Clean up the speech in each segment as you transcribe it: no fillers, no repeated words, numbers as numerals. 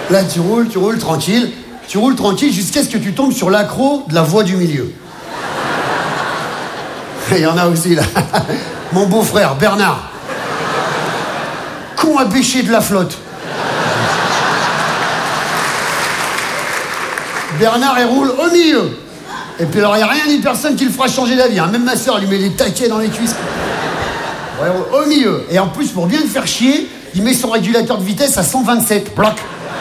Là, tu roules tranquille. Tu roules tranquille jusqu'à ce que tu tombes sur l'accro de la voie du milieu. Il y en a aussi, là. Mon beau-frère, Bernard. Con à bêcher de la flotte. Bernard, il roule au milieu. Et puis alors, il n'y a rien ni personne qui le fera changer d'avis. Hein. Même ma soeur lui met des taquets dans les cuisses. Ouais, au milieu. Et en plus, pour bien le faire chier, il met son régulateur de vitesse à 127. Bloc.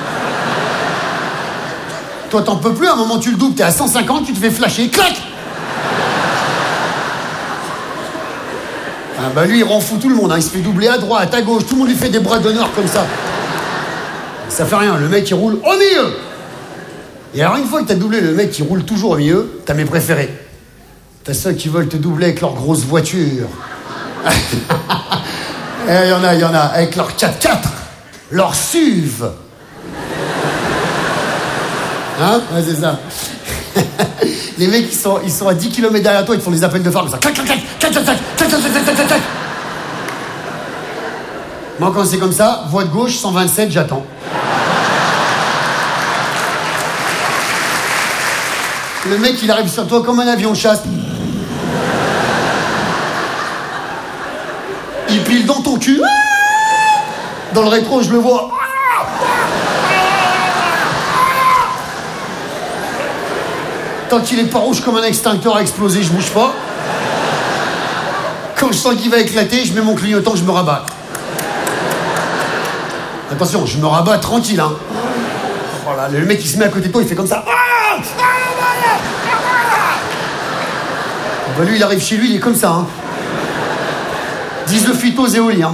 Toi, t'en peux plus, à un moment tu le doubles, t'es à 150, tu te fais flasher, clac. Ah bah lui, il rend fou tout le monde, hein. Il se fait doubler à droite, à gauche, tout le monde lui fait des bras d'honneur comme ça. Ça fait rien, le mec il roule au milieu. Et alors une fois que t'as doublé le mec qui roule toujours au milieu, t'as mes préférés. T'as ceux qui veulent te doubler avec leur grosse voiture. Il y en a, avec leur 4x4, leur SUV. Hein? Ouais, c'est ça. Les mecs, ils sont à 10 km derrière toi, ils te font des appels de phare comme ça. Clac, clac, clac, clac, clac, clac, clac, clac, clac, clac, clac. Moi, quand c'est comme ça, voie de gauche, 127, j'attends. Le mec, il arrive sur toi comme un avion de chasse. Il pile dans ton cul. Dans le rétro, je le vois. Tant qu'il est pas rouge comme un extincteur à exploser, je bouge pas. Quand je sens qu'il va éclater, je mets mon clignotant, je me rabats. Attention, je me rabats tranquille, hein. Voilà, le mec il se met à côté de toi, il fait comme ça. Bah lui, il arrive chez lui, il est comme ça, hein. 10 phytos et au lit, hein.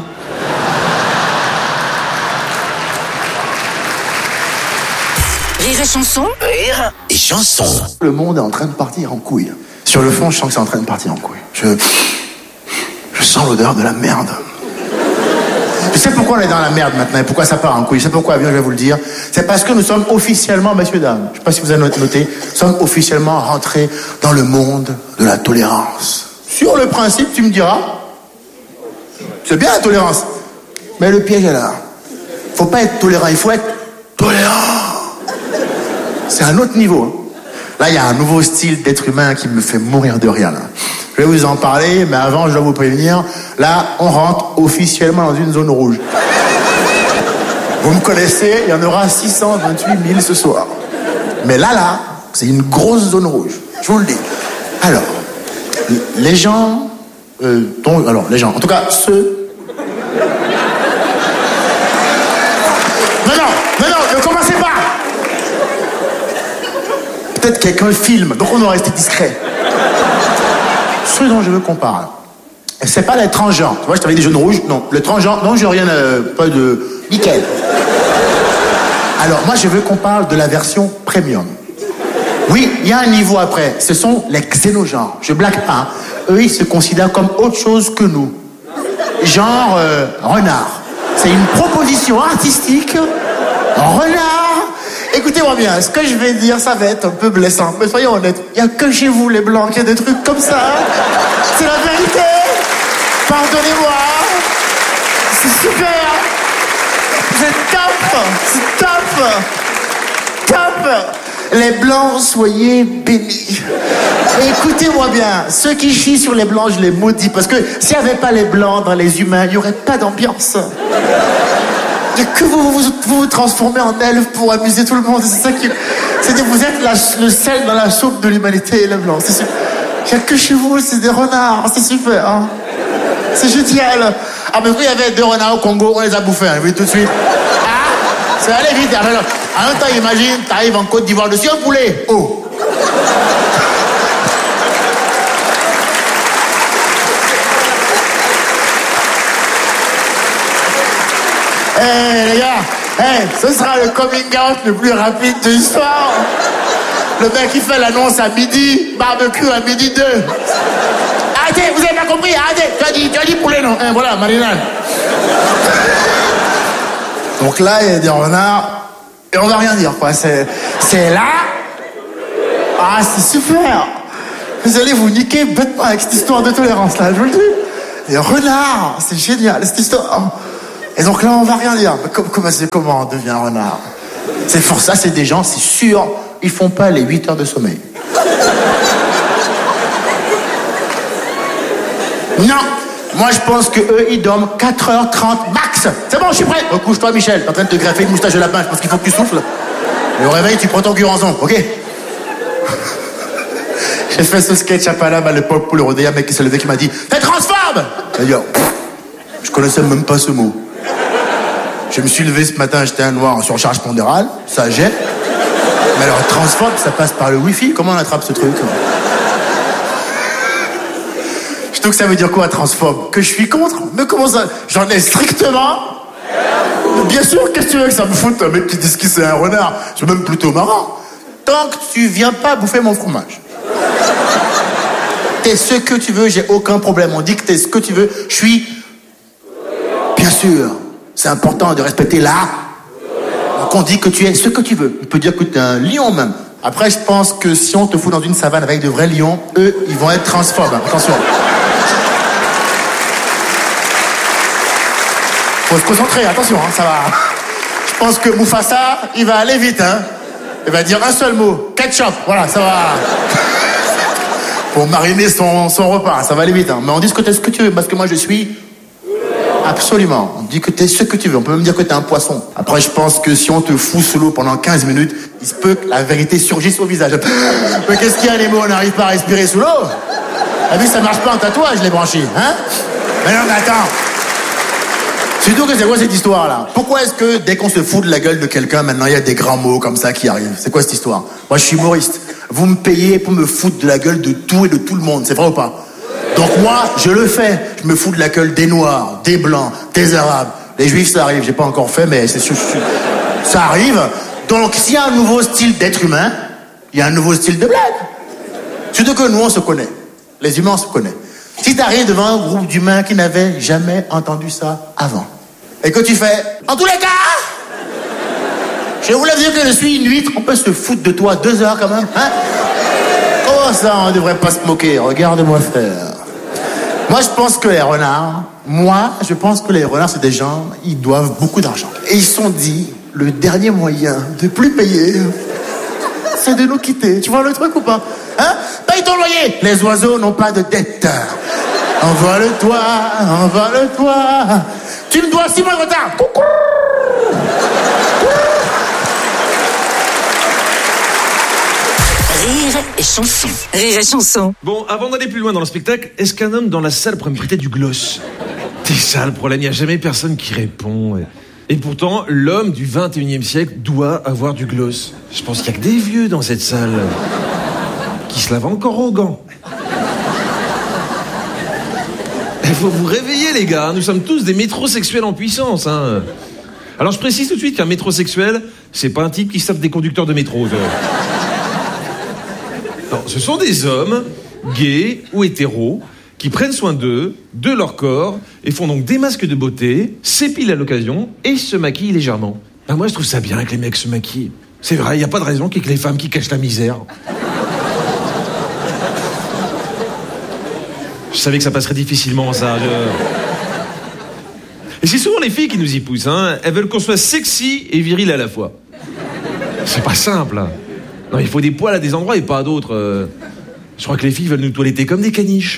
Rire et chanson. Rire et chanson. Le monde est en train de partir en couille. Sur le fond, je sens que c'est en train de partir en couille. Je sens l'odeur de la merde. Tu sais pourquoi on est dans la merde maintenant et pourquoi ça part en couille? C'est pourquoi, bien, je vais vous le dire. C'est parce que nous sommes officiellement, messieurs, dames, je ne sais pas si vous avez noté, nous sommes officiellement rentrés dans le monde de la tolérance. Sur le principe, tu me diras, c'est bien la tolérance. Mais le piège est là. Faut pas être tolérant, il faut être tolérant. C'est un autre niveau. Là, il y a un nouveau style d'être humain qui me fait mourir de rire. Là. Je vais vous en parler, mais avant, je dois vous prévenir. Là, on rentre officiellement dans une zone rouge. Vous me connaissez, il y en aura 628 000 ce soir. Mais là, c'est une grosse zone rouge. Je vous le dis. Alors, les gens... les gens, en tout cas, ceux... Non, ne commencez pas. Peut-être quelqu'un filme, donc on doit rester discret. Ce dont je veux qu'on parle, c'est pas les transgenres. Tu vois, je t'avais des jeunes rouges. Non, le transgenre, non, j'ai rien, pas de... Nickel. Alors, moi, je veux qu'on parle de la version premium. Oui, il y a un niveau après. Ce sont les xénogenres. Je blague pas. Eux, ils se considèrent comme autre chose que nous. Genre, renard. C'est une proposition artistique. Renard. Écoutez-moi bien, ce que je vais dire, ça va être un peu blessant. Mais soyons honnêtes, il n'y a que chez vous, les Blancs, qui a des trucs comme ça. C'est la vérité. Pardonnez-moi. C'est super. C'est top. Les Blancs, soyez bénis. Et écoutez-moi bien, ceux qui chient sur les Blancs, je les maudis. Parce que s'il n'y avait pas les Blancs dans les humains, il n'y aurait pas d'ambiance. Il n'y a que vous transformez en elfe pour amuser tout le monde. C'est ça qui... C'est-à-dire vous êtes le sel dans la soupe de l'humanité, les Blancs. C'est super. Il n'y a que chez vous, c'est des renards. C'est super. Hein. C'est génial. Ah, mais quand il y avait 2 renards au Congo, on les a bouffés. Hein, tout de suite. Ah, ça allait vite. En même temps, imagine, t'arrives en Côte d'Ivoire dessus un poulet. Oh. Les gars, ce sera le coming out le plus rapide de l'histoire. Le mec qui fait l'annonce à midi, barbecue à midi 2. Arrêtez, vous avez pas compris, arrêtez. Tu as dit poulet, non? Voilà, marinade. Donc là, il y a des renards, et on va rien dire, quoi. C'est là. Ah, c'est super. Vous allez vous niquer bêtement avec cette histoire de tolérance, là, je vous le dis. Les renards, c'est génial, cette histoire. Et donc là, on va rien dire. Mais comment on devient renard? C'est pour ça, c'est des gens, c'est sûr, ils font pas les 8 heures de sommeil. Non, moi je pense que eux ils dorment 4h30 max. C'est bon, je suis prêt. Recouche-toi Michel, t'es en train de te greffer une moustache de lapin, je pense qu'il faut que tu souffles. Et au réveil, tu prends ton curançon, ok? J'ai fait ce sketch à Paname à l'époque pour le rodéa, un mec qui s'est levé qui m'a dit « T'es transphobe !» D'ailleurs, je connaissais même pas ce mot. Je me suis levé ce matin, j'étais un noir en surcharge pondérale, ça gêne. Mais alors transphobe, ça passe par le wifi, comment on attrape ce truc? Je trouve que ça veut dire quoi, transphobe? Que je suis contre? Mais comment ça? J'en ai strictement... Bien sûr, qu'est-ce que tu veux que ça me foute, un mec qui dit que c'est un renard? C'est même plutôt marrant. Tant que tu viens pas bouffer mon fromage. T'es ce que tu veux, j'ai aucun problème. On dit que t'es ce que tu veux, je suis... Bien sûr, c'est important de respecter là. Donc on dit que tu es ce que tu veux. On peut dire que t'es un lion même. Après, je pense que si on te fout dans une savane avec de vrais lions, eux, ils vont être transphobes. Attention. Faut se concentrer, attention, hein, ça va. Je pense que Mufasa, il va aller vite, hein. Il va dire un seul mot, ketchup, voilà, ça va. Pour mariner son repas, ça va aller vite, hein. Mais on dit que t'es ce que tu veux, parce que moi je suis... Absolument. On dit que t'es ce que tu veux, on peut même dire que t'es un poisson. Après, je pense que si on te fout sous l'eau pendant 15 minutes, il se peut que la vérité surgisse au visage. Mais qu'est-ce qu'il y a, les mots, on n'arrive pas à respirer sous l'eau? T'as vu, ça marche pas en tatouage, les branchies, hein? Mais non, mais attends. Surtout que c'est quoi cette histoire-là? Pourquoi est-ce que dès qu'on se fout de la gueule de quelqu'un, maintenant il y a des grands mots comme ça qui arrivent? C'est quoi cette histoire? Moi je suis humoriste. Vous me payez pour me foutre de la gueule de tout et de tout le monde, c'est vrai ou pas? Donc moi, je le fais. Je me fous de la gueule des Noirs, des Blancs, des Arabes. Les Juifs, ça arrive. J'ai pas encore fait, mais c'est sûr. Ça arrive. Donc s'il y a un nouveau style d'être humain, il y a un nouveau style de blague. Surtout que nous, on se connaît. Les humains, on se connaît. Si t'arrives devant un groupe d'humains qui n'avaient jamais entendu ça avant, et que tu fais, en tous les cas, je voulais dire que je suis une huître, on peut se foutre de toi 2 heures quand même, hein? Comment ça, on ne devrait pas se moquer? Regarde-moi faire. Moi, je pense que les renards, c'est des gens, ils doivent beaucoup d'argent. Et ils se sont dit, le dernier moyen de plus payer, c'est de nous quitter. Tu vois le truc ou pas? Hein? Paye ton loyer! Les oiseaux n'ont pas de dette. Envole-toi, envole-toi. Tu me dois 6 mois de retard. Coucou. Rire et chanson. Rire et chanson. Bon, avant d'aller plus loin dans le spectacle, est-ce qu'un homme dans la salle pourrait me prêter du gloss? C'est ça le problème, il n'y a jamais personne qui répond. Et pourtant, l'homme du 21e siècle doit avoir du gloss. Je pense qu'il n'y a que des vieux dans cette salle qui se lavent encore aux gants. Il faut vous réveiller, les gars. Nous sommes tous des métrosexuels en puissance. Hein. Alors, je précise tout de suite qu'un métrosexuel, c'est pas un type qui se tape des conducteurs de métro. Non, ce sont des hommes, gays ou hétéros, qui prennent soin d'eux, de leur corps, et font donc des masques de beauté, s'épilent à l'occasion et se maquillent légèrement. Ben moi, je trouve ça bien que les mecs se maquillent. C'est vrai, il n'y a pas de raison qu'il y ait que les femmes qui cachent la misère. Je savais que ça passerait difficilement, ça. Et c'est souvent les filles qui nous y poussent, hein. Elles veulent qu'on soit sexy et viril à la fois. C'est pas simple, hein. Non, il faut des poils à des endroits et pas à d'autres. Je crois que les filles veulent nous toiletter comme des caniches.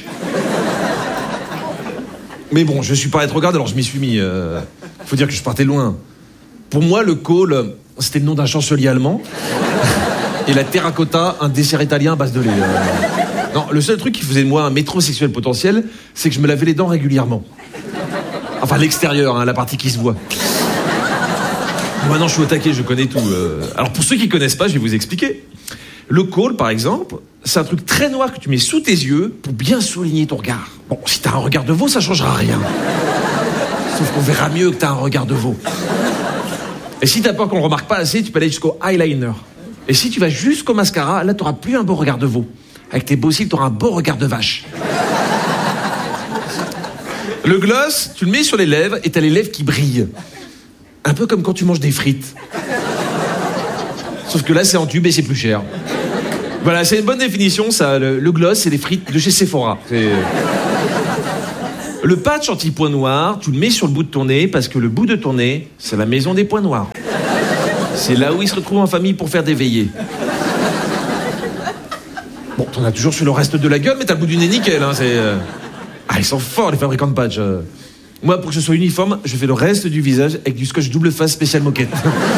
Mais bon, je suis pas rétrograde, alors je m'y suis mis. Faut dire que je partais loin. Pour moi, le col, c'était le nom d'un chancelier allemand. Et la terracotta, un dessert italien à base de lait. Non, le seul truc qui faisait de moi un métrosexuel potentiel, c'est que je me lavais les dents régulièrement. Enfin, l'extérieur, hein, la partie qui se voit. Maintenant, je suis au taquet, je connais tout. Alors, pour ceux qui connaissent pas, je vais vous expliquer. Le col, par exemple, c'est un truc très noir que tu mets sous tes yeux pour bien souligner ton regard. Bon, si t'as un regard de veau, ça changera rien. Sauf qu'on verra mieux que t'as un regard de veau. Et si t'as peur qu'on le remarque pas assez, tu peux aller jusqu'au eyeliner. Et si tu vas jusqu'au mascara, là, t'auras plus un beau regard de veau. Avec tes beaux cils, t'auras un beau regard de vache. Le gloss, tu le mets sur les lèvres et t'as les lèvres qui brillent. Un peu comme quand tu manges des frites. Sauf que là, c'est en tube et c'est plus cher. Voilà, c'est une bonne définition, ça. Le gloss, c'est les frites de chez Sephora. Le patch anti-points noirs, tu le mets sur le bout de ton nez parce que le bout de ton nez, c'est la maison des points noirs. C'est là où ils se retrouvent en famille pour faire des veillées. Bon, t'en as toujours sur le reste de la gueule, mais t'as le bout du nez nickel, hein, c'est... Ah, ils sont forts, les fabricants de patch. Moi, pour que ce soit uniforme, je fais le reste du visage avec du scotch double face spécial moquette.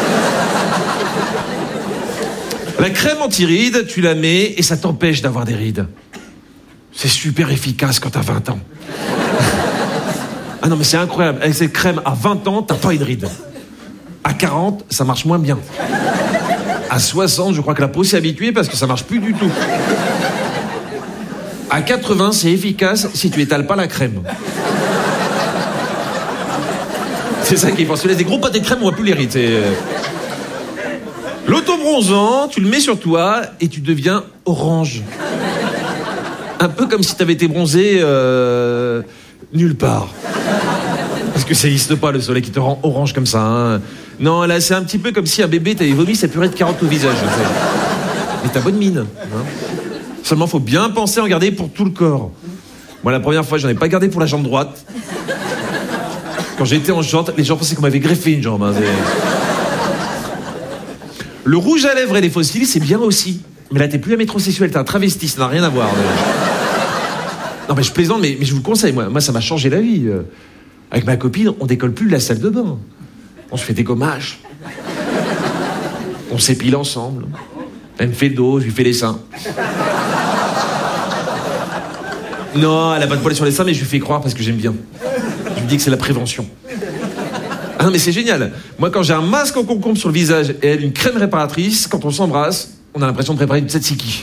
La crème anti-rides, tu la mets et ça t'empêche d'avoir des rides. C'est super efficace quand t'as 20 ans. Ah non, mais c'est incroyable. Avec cette crème, à 20 ans, t'as pas une ride. À 40, ça marche moins bien. À 60, je crois que la peau s'est habituée parce que ça marche plus du tout. À 80, c'est efficace si tu étales pas la crème. C'est ça qui est fort. Si tu laisses des gros pâtés de crème, on voit plus les rides. L'autobronzant, tu le mets sur toi et tu deviens orange. Un peu comme si t'avais été bronzé nulle part. Parce que ça n'existe pas le soleil qui te rend orange comme ça. Hein. Non, là c'est un petit peu comme si un bébé t'avait vomi sa purée de carottes au visage. Mais t'as bonne mine. Hein. Seulement faut bien penser à en garder pour tout le corps. Moi la première fois j'en ai pas gardé pour la jambe droite. Quand j'étais en short, les gens pensaient qu'on m'avait greffé une jambe. Hein. Le rouge à lèvres et les fossiles, c'est bien aussi. Mais là, t'es plus un métrosexuel, t'es un travesti, ça n'a rien à voir. Non, mais je plaisante, mais je vous le conseille, moi, ça m'a changé la vie. Avec ma copine, on décolle plus de la salle de bain. On se fait des gommages. On s'épile ensemble. Elle me fait le dos, je lui fais les seins. Non, elle a pas de poils sur les seins, mais je lui fais croire parce que j'aime bien. Je lui dis que c'est la prévention. Ah non, mais c'est génial. Moi, quand j'ai un masque en concombre sur le visage et elle une crème réparatrice, quand on s'embrasse, on a l'impression de préparer une tzatziki.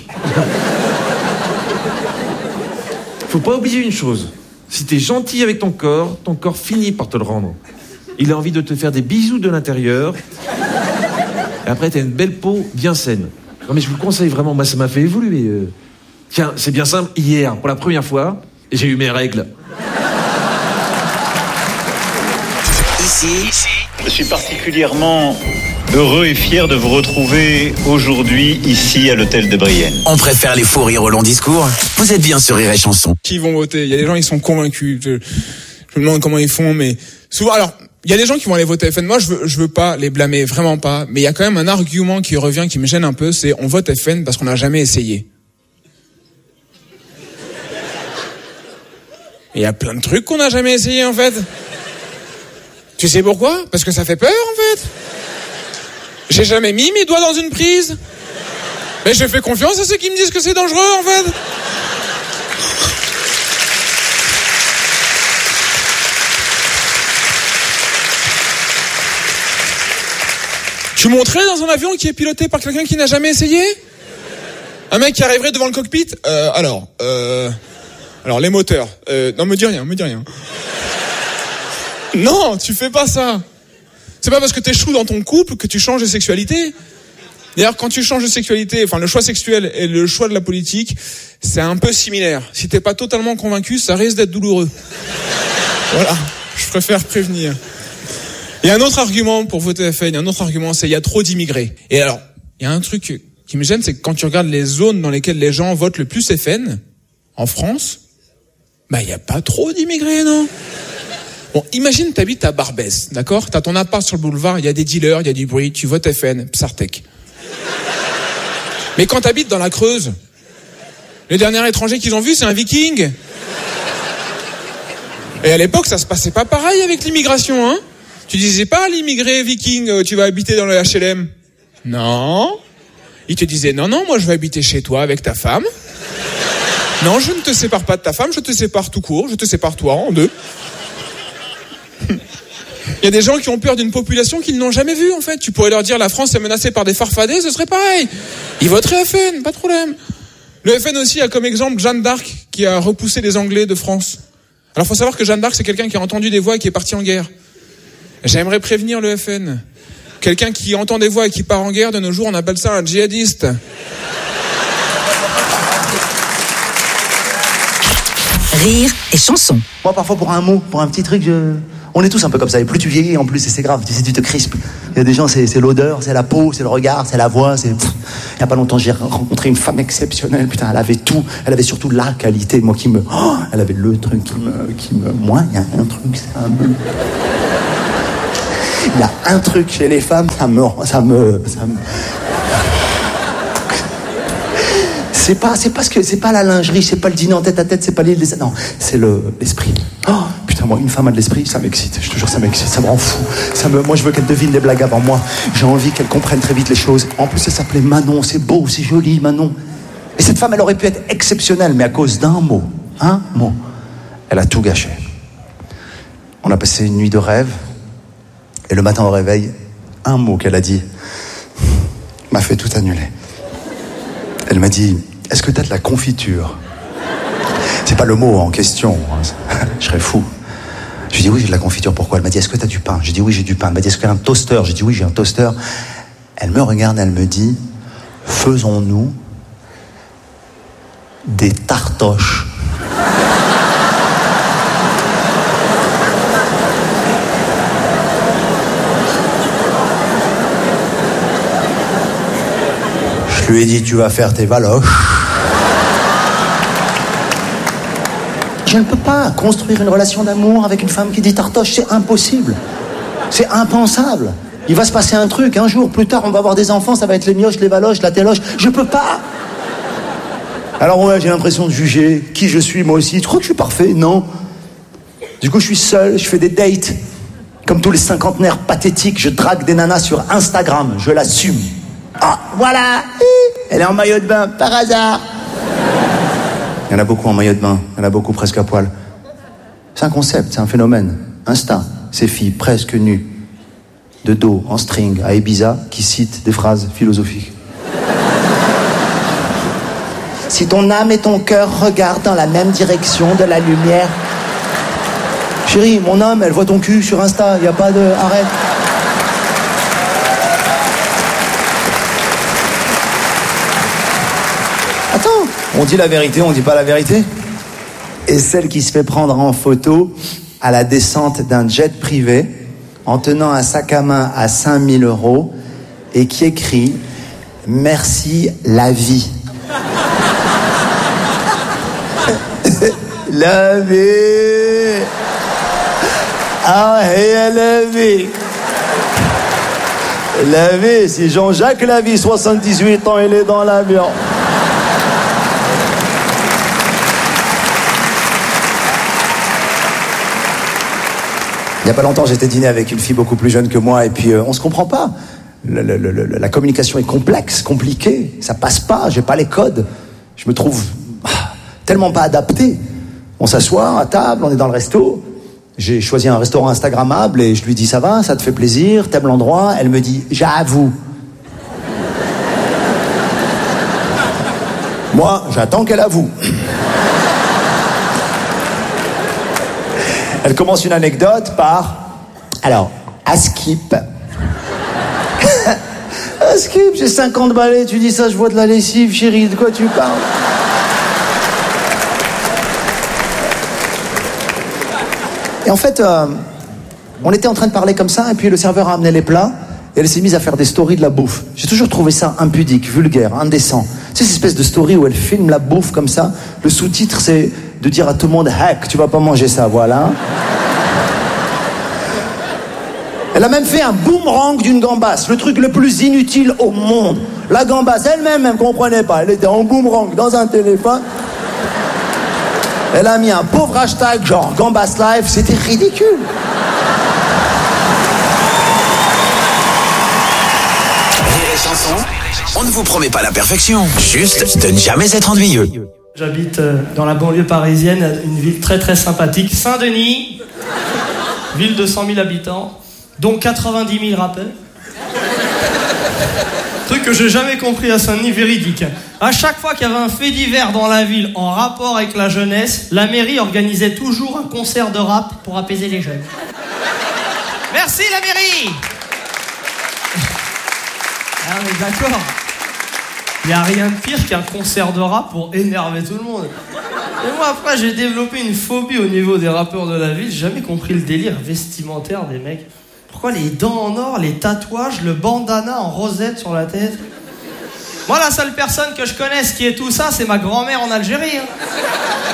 Faut pas oublier une chose. Si t'es gentil avec ton corps finit par te le rendre. Il a envie de te faire des bisous de l'intérieur. Et après, t'as une belle peau bien saine. Non, mais je vous le conseille vraiment. Moi, ça m'a fait évoluer. Tiens, c'est bien simple. Hier, pour la première fois, j'ai eu mes règles. Ici, je suis particulièrement heureux et fier de vous retrouver aujourd'hui ici à l'hôtel de Brienne. on préfère les fous rires au long discours. Vous êtes bien sur Rire et Chanson. Qui vont voter? Il y a des gens, ils sont convaincus. Je me demande comment ils font, mais souvent, alors, il y a des gens qui vont aller voter FN. Moi, je veux pas les blâmer, vraiment pas. Mais il y a quand même un argument qui revient, qui me gêne un peu, c'est on vote FN parce qu'on n'a jamais essayé. Et il y a plein de trucs qu'on n'a jamais essayé, en fait. Tu sais pourquoi? Parce que ça fait peur, en fait. J'ai jamais mis mes doigts dans une prise. Mais je fais confiance à ceux qui me disent que c'est dangereux, en fait. Tu monterais dans un avion qui est piloté par quelqu'un qui n'a jamais essayé? Un mec qui arriverait devant le cockpit? Alors, les moteurs. Non, me dis rien. Non, tu fais pas ça. C'est pas parce que t'es chou dans ton couple que tu changes de sexualité. D'ailleurs, quand tu changes de sexualité, enfin, le choix sexuel et le choix de la politique, c'est un peu similaire. Si t'es pas totalement convaincu, ça risque d'être douloureux. Voilà. Je préfère prévenir. Il y a un autre argument pour voter FN, c'est il y a trop d'immigrés. Et alors, il y a un truc qui me gêne, c'est que quand tu regardes les zones dans lesquelles les gens votent le plus FN, en France, il y a pas trop d'immigrés, non? Bon, imagine t'habites à Barbès, d'accord? T'as ton appart sur le boulevard, il y a des dealers, il y a du bruit, tu votes FN, Psartec. Mais quand t'habites dans la Creuse, le dernier étranger qu'ils ont vu, c'est un viking. Et à l'époque, ça se passait pas pareil avec l'immigration, hein? Tu disais pas, l'immigré viking, tu vas habiter dans le HLM. Non. Il te disait, non, moi je vais habiter chez toi avec ta femme. Non, je ne te sépare pas de ta femme, je te sépare tout court, je te sépare toi en deux. Il y a des gens qui ont peur d'une population qu'ils n'ont jamais vue, en fait. Tu pourrais leur dire, la France est menacée par des farfadets, ce serait pareil. Ils voteraient FN, pas de problème. Le FN aussi a comme exemple Jeanne d'Arc, qui a repoussé les Anglais de France. Alors, faut savoir que Jeanne d'Arc, c'est quelqu'un qui a entendu des voix et qui est parti en guerre. J'aimerais prévenir le FN. Quelqu'un qui entend des voix et qui part en guerre, de nos jours, on appelle ça un djihadiste. Rire et Chanson. Moi, parfois, pour un mot, pour un petit truc, on est tous un peu comme ça. Et plus tu vieillis, en plus, c'est grave. Tu sais, tu te crispes. Il y a des gens, c'est l'odeur, c'est la peau, c'est le regard, c'est la voix. Il y a pas longtemps, j'ai rencontré une femme exceptionnelle. Putain, elle avait tout. Elle avait surtout la qualité. Moi, elle avait le truc qui me. Moi, il y a un truc, c'est un peu. Il y a un truc chez les femmes, ça me... C'est pas la lingerie, c'est pas le dîner en tête à tête, c'est pas l'île des... Non, c'est l'esprit. Oh, putain, moi, une femme a de l'esprit, ça m'excite. Je te jure, ça m'excite, ça me rend fou. Moi, je veux qu'elle devine des blagues avant moi. J'ai envie qu'elle comprenne très vite les choses. En plus, elle s'appelait Manon, c'est beau, c'est joli, Manon. Et cette femme, elle aurait pu être exceptionnelle, mais à cause d'un mot, elle a tout gâché. On a passé une nuit de rêve, et le matin au réveil, un mot qu'elle a dit m'a fait tout annuler. Elle m'a dit, est-ce que t'as de la confiture? C'est pas le mot en question, hein. Je serais fou. Je lui ai dit, oui, j'ai de la confiture, pourquoi? Elle m'a dit, est-ce que t'as du pain? J'ai dit, oui, j'ai du pain. Elle m'a dit, est-ce que t'as un toaster? J'ai dit, oui, j'ai un toaster. Elle me regarde, elle me dit, faisons-nous des tartoches. Je lui ai dit, tu vas faire tes valoches. Je ne peux pas construire une relation d'amour avec une femme qui dit tartoche, c'est impossible. C'est impensable. Il va se passer un truc, un jour, plus tard, on va avoir des enfants, ça va être les mioches, les valoches, la téloche. Je peux pas. Alors ouais, j'ai l'impression de juger qui je suis, moi aussi. Tu crois que je suis parfait? Non. Du coup, je suis seul, je fais des dates. Comme tous les cinquantenaires pathétiques, je drague des nanas sur Instagram, je l'assume. Ah, voilà, elle est en maillot de bain, par hasard. Il y en a beaucoup en maillot de bain, il y en a beaucoup presque à poil. C'est un concept, c'est un phénomène. Insta, ces filles presque nues, de dos, en string, à Ibiza, qui citent des phrases philosophiques. Si ton âme et ton cœur regardent dans la même direction de la lumière... Chérie, mon âme, elle voit ton cul sur Insta, il n'y a pas de... Arrête. Attends, on dit la vérité, on dit pas la vérité. Et celle qui se fait prendre en photo à la descente d'un jet privé en tenant un sac à main à 5 000 € et qui écrit « Merci la vie ». La vie. Ah, et la vie. La vie, c'est Jean-Jacques Lavie, 78 ans, il est dans l'avion. Il n'y a pas longtemps, j'étais dîner avec une fille beaucoup plus jeune que moi et puis on se comprend pas. La communication est complexe, compliquée, ça passe pas, j'ai pas les codes. Je me trouve tellement pas adapté. On s'assoit à table, on est dans le resto. J'ai choisi un restaurant instagrammable et je lui dis ça va, ça te fait plaisir, t'aimes l'endroit? Elle me dit j'avoue. Moi, j'attends qu'elle avoue. Elle commence une anecdote par alors, à Skip. À Skip, j'ai 50 balais, tu dis ça, je vois de la lessive, chérie, de quoi tu parles? Et en fait, on était en train de parler comme ça, et puis le serveur a amené les plats, et elle s'est mise à faire des stories de la bouffe. J'ai toujours trouvé ça impudique, vulgaire, indécent. C'est cette espèce de story où elle filme la bouffe comme ça. Le sous-titre, c'est de dire à tout le monde « Hack, tu vas pas manger ça, voilà. » Elle a même fait un boomerang d'une gambasse, le truc le plus inutile au monde. La gambasse elle-même, elle comprenait pas. Elle était en boomerang dans un téléphone. Elle a mis un pauvre hashtag genre Gambasse Life, c'était ridicule. Rire et chanson, on ne vous promet pas la perfection, juste de ne jamais être ennuyeux. J'habite dans la banlieue parisienne, une ville très très sympathique, Saint-Denis, ville de 100 000 habitants, dont 90 000 rappeurs. Truc que j'ai jamais compris à Saint-Denis, véridique. À chaque fois qu'il y avait un fait divers dans la ville en rapport avec la jeunesse, la mairie organisait toujours un concert de rap pour apaiser les jeunes. Merci la mairie. Ah mais d'accord. Il n'y a rien de pire qu'un concert de rap pour énerver tout le monde. Et moi après j'ai développé une phobie au niveau des rappeurs de la ville. J'ai jamais compris le délire vestimentaire des mecs. Pourquoi les dents en or, les tatouages, le bandana en rosette sur la tête? Moi, la seule personne que je connaisse qui est tout ça, c'est ma grand-mère en Algérie.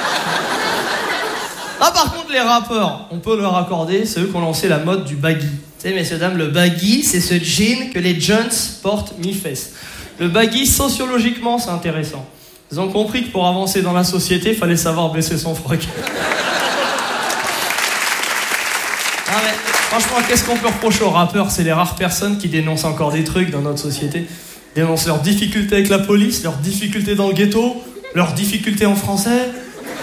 Ah, par contre, les rappeurs, on peut leur accorder, c'est eux qui ont lancé la mode du baggy. Tu sais, messieurs, dames, le baggy, c'est ce jean que les Jones portent mi-fesses. Le baggy, sociologiquement, c'est intéressant. Ils ont compris que pour avancer dans la société, il fallait savoir baisser son froc. Ah mais, franchement, qu'est-ce qu'on peut reprocher aux rappeurs? C'est les rares personnes qui dénoncent encore des trucs dans notre société. Dénoncent leurs difficultés avec la police, leurs difficultés dans le ghetto, leurs difficultés en français.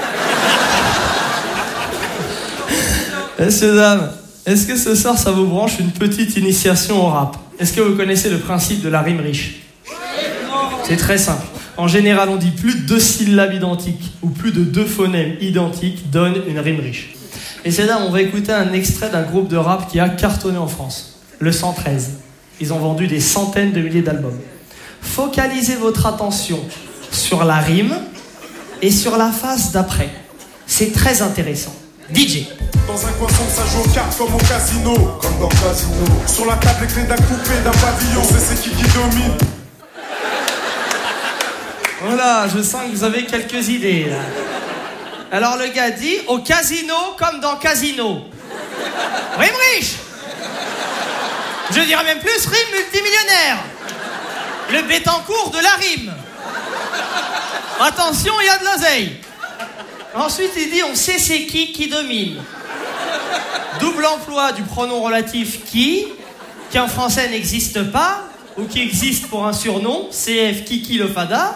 Messieurs, dames, est-ce que ce soir, ça vous branche une petite initiation au rap? Est-ce que vous connaissez le principe de la rime riche? C'est très simple. En général, on dit plus de 2 syllabes identiques ou plus de 2 phonèmes identiques donnent une rime riche. Et c'est là, on va écouter un extrait d'un groupe de rap qui a cartonné en France, le 113. Ils ont vendu des centaines de milliers d'albums. Focalisez votre attention sur la rime et sur la phase d'après. C'est très intéressant. DJ. Dans un coin sombre, ça joue aux cartes comme au casino. Comme dans le casino. Sur la table, les clés d'un coupé, d'un pavillon. C'est qui domine. Voilà, je sens que vous avez quelques idées, là. Alors le gars dit, au casino comme dans casino. Rime riche. Je dirais même plus, rime multimillionnaire. Le Bétancourt de la rime. Attention, il y a de l'oseille. Ensuite, il dit, on sait c'est qui domine. Double emploi du pronom relatif qui en français n'existe pas, ou qui existe pour un surnom, CF Kiki le Fada.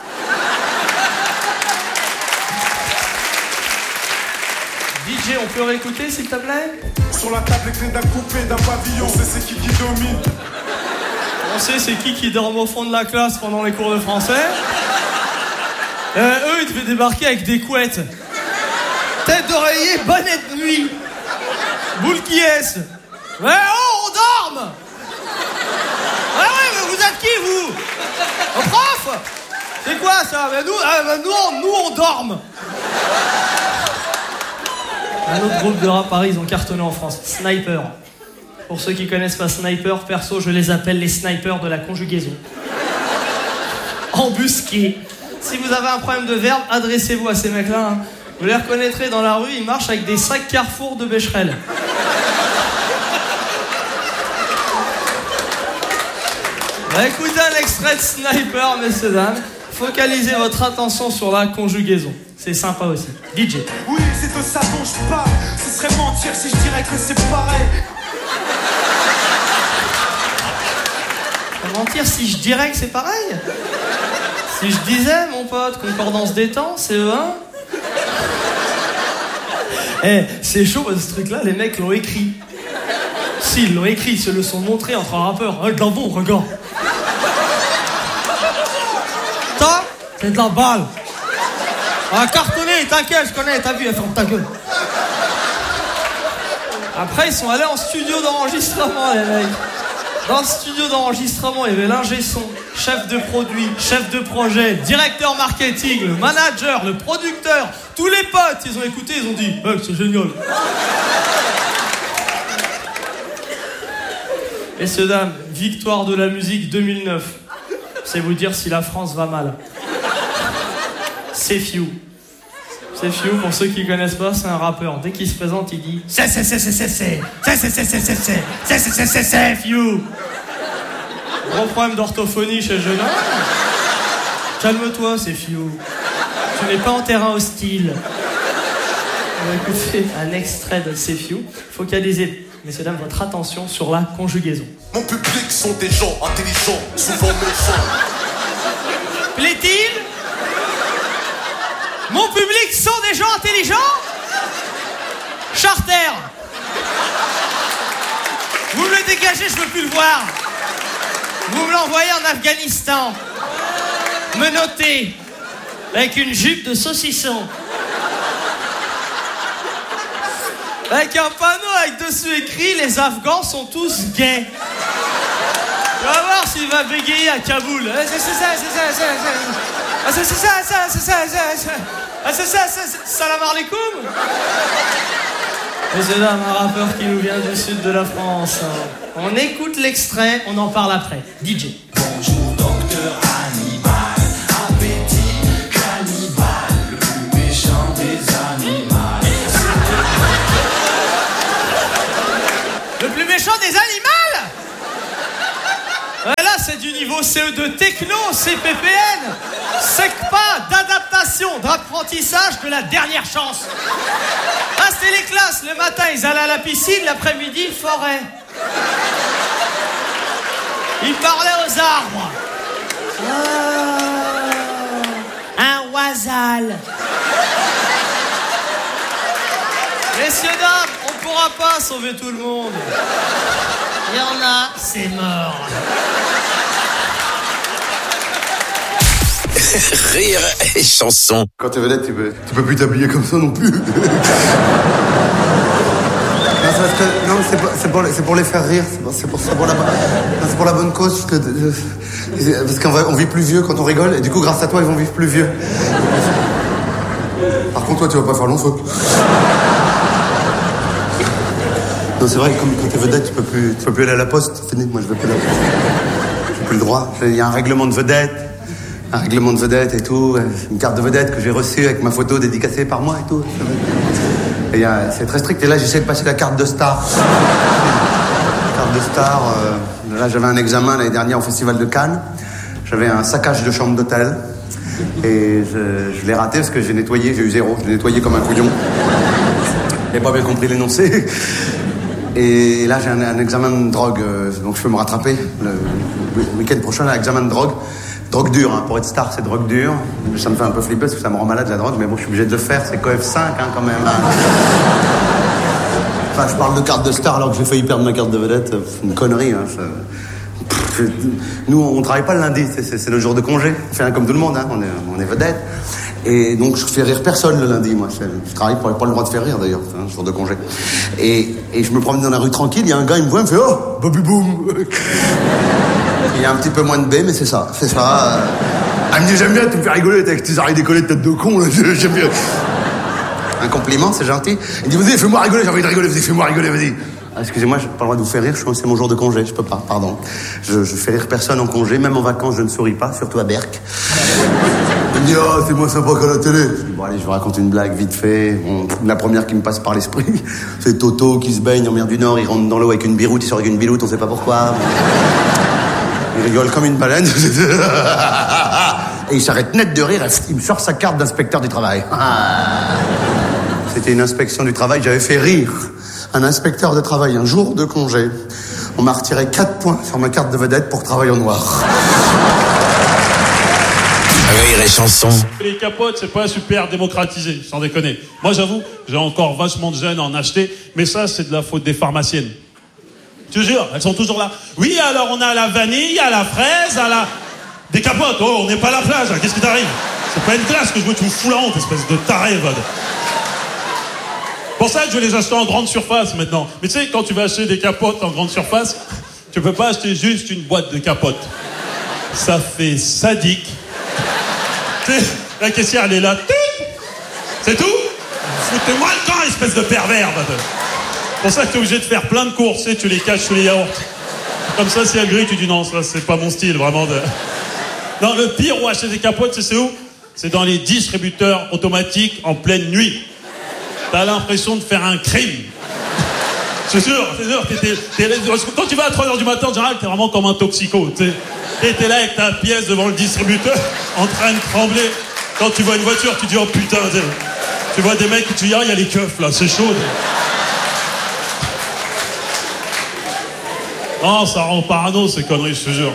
DJ, on peut réécouter s'il te plaît? Sur la table, les clés d'un coupé, d'un pavillon. C'est qui domine. On sait c'est qui dorme au fond de la classe pendant les cours de français. Eux, ils devaient débarquer avec des couettes. Tête d'oreiller, bonnet de nuit. Boule qui est-ce? Mais oh, on dorme. Ouais, mais vous êtes qui, vous? Un prof? C'est quoi, ça? Mais nous, on dorme. Un autre groupe de rap, Paris, ils ont cartonné en France. Sniper. Pour ceux qui connaissent pas Sniper, perso, je les appelle les snipers de la conjugaison. Embusqués. Si vous avez un problème de verbe, adressez-vous à ces mecs-là. Hein. Vous les reconnaîtrez dans la rue, ils marchent avec des sacs Carrefour de Becherel. Bah, écoutez un extrait de Sniper, messieurs, dames. Focalisez votre attention sur la conjugaison. C'est sympa aussi. DJ. Oui, c'est de ça dont je parle. Ce serait mentir si je dirais que c'est pareil. Mentir si je dirais que c'est pareil? Si je disais, mon pote, concordance des temps, CE1. C'est chaud, ce truc-là, les mecs l'ont écrit. S'ils l'ont écrit, ils se le sont montrés entre un rappeur. De la bon, regarde. Ça, c'est de la balle. Un cartonné, t'inquiète, je connais, t'as vu, elle ferme ta gueule. Après, ils sont allés en studio d'enregistrement, les mecs. Dans le studio d'enregistrement, il y avait l'ingé son, chef de produit, chef de projet, directeur marketing, le manager, le producteur, tous les potes, ils ont écouté, ils ont dit « c'est génial !» Messieurs, dames, victoire de la musique 2009. C'est vous dire si la France va mal. C'est Few. C'est Few, pour ceux qui connaissent pas, c'est un rappeur. Dès qu'il se présente, il dit c'est Few. Gros problème d'orthophonie chez le jeune homme. Calme-toi, c'est Few. Tu n'es pas en terrain hostile. On va écouter un extrait de C'est Few. Focalisez, messieurs, dames, votre attention sur la conjugaison. Mon public sont des gens intelligents, souvent méchants. Plaît-il? Mon public sont des gens intelligents? Charter. Vous me le dégagez, je veux plus le voir. Vous me l'envoyez en Afghanistan. Menotté. Avec une jupe de saucisson. Avec un panneau avec dessus écrit « Les Afghans sont tous gays ». Tu vas voir s'il va bégayer à Kaboul. Salam alaikum. Messieurs, dames, un rappeur qui nous vient du sud de la France. On écoute l'extrait, on en parle après. DJ. Bonjour docteur Hannibal, appétit cannibale, le plus méchant des animaux. Le plus méchant des animaux? c'est du niveau CE2 techno, CPPN. SECPA d'adaptation, d'apprentissage de la dernière chance. Ah, c'était les classes. Le matin, ils allaient à la piscine, l'après-midi, forêt. Ils parlaient aux arbres. Un oisal. Messieurs, dames, on pourra pas sauver tout le monde. Il y en a, c'est mort. Rire et chanson. Quand t'es vedette, tu peux plus t'habiller comme ça non plus. Non, c'est pour les faire rire. C'est pour la bonne cause. Parce qu'on vit plus vieux quand on rigole. Et du coup, grâce à toi, ils vont vivre plus vieux. Par contre, toi, tu vas pas faire long feu. Non, c'est vrai que comme quand t'es vedette, tu peux plus aller à la poste. C'est fini. Moi, je vais plus à la poste. J'ai plus le droit. Il y a un règlement de vedette. Un règlement de vedette et tout. Une carte de vedette que j'ai reçue avec ma photo dédicacée par moi et tout. Et c'est très strict. Et là, j'essaie de passer la carte de star. Carte de star. Là, j'avais un examen l'année dernière au Festival de Cannes. J'avais un saccage de chambre d'hôtel. Et je l'ai raté parce que j'ai nettoyé. J'ai eu 0. Je l'ai nettoyé comme un couillon. J'ai pas bien compris l'énoncé. Et là, j'ai un examen de drogue. Donc, je peux me rattraper. Le week-end prochain, un examen de drogue. Drogue dure, hein. Pour être star, c'est drogue dure. Ça me fait un peu flipper parce que ça me rend malade la drogue, mais bon, je suis obligé de le faire. C'est coef 5, hein, quand même. Hein. Enfin, je parle de carte de star alors que j'ai failli perdre ma carte de vedette. C'est une connerie. Hein. Nous, on travaille pas le lundi. C'est le jour de congé. On fait rien comme tout le monde. Hein. On est vedette. Et donc, je fais rire personne le lundi. Moi, je travaille pas le droit de faire rire d'ailleurs. C'est un jour de congé. Et je me promène dans la rue tranquille. Il y a un gars, il me voit, il me fait oh, Bobby Boom. Il y a un petit peu moins de B, mais c'est ça. Elle me dit, j'aime bien, tu me fais rigoler avec tes oreilles décollées de tête de con, là. J'aime bien. Un compliment, c'est gentil. Il dit, vas-y, fais-moi rigoler, j'ai envie de rigoler, vas-y, fais-moi rigoler, vas-y. Ah, excusez-moi, j'ai pas le droit de vous faire rire, c'est mon jour de congé, je peux pas, pardon. Je fais rire personne en congé, même en vacances, je ne souris pas, surtout à Berck. Il me dit, oh, c'est moins sympa qu'à la télé. Je dis, bon, allez, je vous raconte une blague vite fait. Bon, la première qui me passe par l'esprit, c'est Toto qui se baigne en mer du Nord, il rentre dans l'eau avec une biroute, il sort avec une biloute, on sait pas pourquoi. Il rigole comme une baleine. Et il s'arrête net de rire. Il me sort sa carte d'inspecteur du travail. C'était une inspection du travail. J'avais fait rire un inspecteur de travail un jour de congé. On m'a retiré 4 points sur ma carte de vedette pour travail au noir. Rire et chanson. Les capotes, c'est pas super démocratisé, sans déconner. Moi, j'avoue, j'ai encore vachement de jeunes à en acheter. Mais ça, c'est de la faute des pharmaciennes. Je te jure, elles sont toujours là. Oui, alors on a la vanille, à la fraise, à la... Des capotes, oh, on n'est pas à la plage, hein. Qu'est-ce qui t'arrive? C'est pas une classe que je veux, tu me fous la honte, espèce de taré, va. Pour ça que je vais les acheter en grande surface maintenant. Mais tu sais, quand tu vas acheter des capotes en grande surface, tu peux pas acheter juste une boîte de capotes. Ça fait sadique. Tu sais, la caissière, elle est là. C'est tout? Foutez-moi le camp, espèce de pervers, va. C'est pour ça que t'es obligé de faire plein de courses, tu les caches sous les yaourts. Comme ça, si elle grille, tu dis non, ça c'est pas mon style, vraiment. Non, le pire où acheter des capotes, c'est où? C'est dans les distributeurs automatiques en pleine nuit. T'as l'impression de faire un crime. C'est sûr. Quand tu vas à 3h du matin, en général, t'es vraiment comme un toxico, tu sais. Et t'es là avec ta pièce devant le distributeur, en train de trembler. Quand tu vois une voiture, tu dis oh putain, tu vois des mecs, tu dis ah, il y a les keufs là, c'est chaud. Non, ça rend parano ces conneries, je te jure.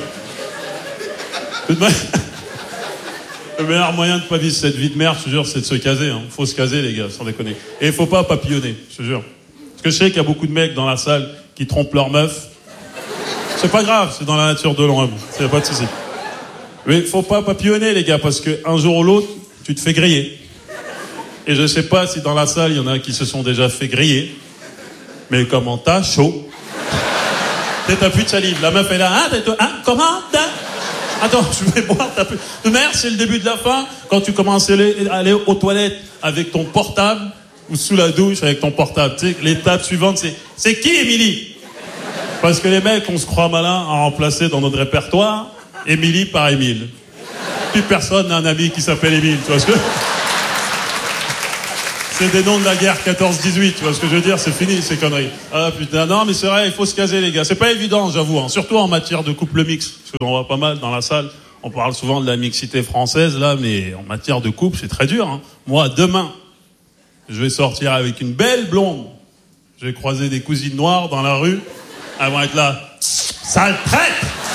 Le meilleur moyen de pas vivre cette vie de merde, je te jure, c'est de se caser. Hein. Faut se caser, les gars, sans déconner. Et il faut pas papillonner, je te jure. Parce que je sais qu'il y a beaucoup de mecs dans la salle qui trompent leur meuf. C'est pas grave, c'est dans la nature de l'homme. C'est pas de souci. Mais faut pas papillonner, les gars, parce qu'un jour ou l'autre, tu te fais griller. Et je sais pas si dans la salle, il y en a qui se sont déjà fait griller. Mais comment t'as chaud? T'as plus de salive. La meuf est là, comment? Attends, je vais boire, t'as plus... Merde, c'est le début de la fin. Quand tu commences à aller aux toilettes avec ton portable, ou sous la douche avec ton portable. Tu sais, l'étape suivante, c'est qui, Émilie? Parce que les mecs, on se croit malin à remplacer dans notre répertoire Émilie par Émile. Plus personne n'a un ami qui s'appelle Émile, tu vois ce que... C'est des noms de la guerre 14-18, tu vois ce que je veux dire? C'est fini, ces conneries. Ah putain, non mais c'est vrai, il faut se caser les gars. C'est pas évident, j'avoue, hein. Surtout en matière de couple mixte. Parce qu'on voit pas mal dans la salle, on parle souvent de la mixité française, là, mais en matière de couple, c'est très dur, hein. Moi, demain, je vais sortir avec une belle blonde. Je vais croiser des cousines noires dans la rue. Elles vont être là. Sale traite!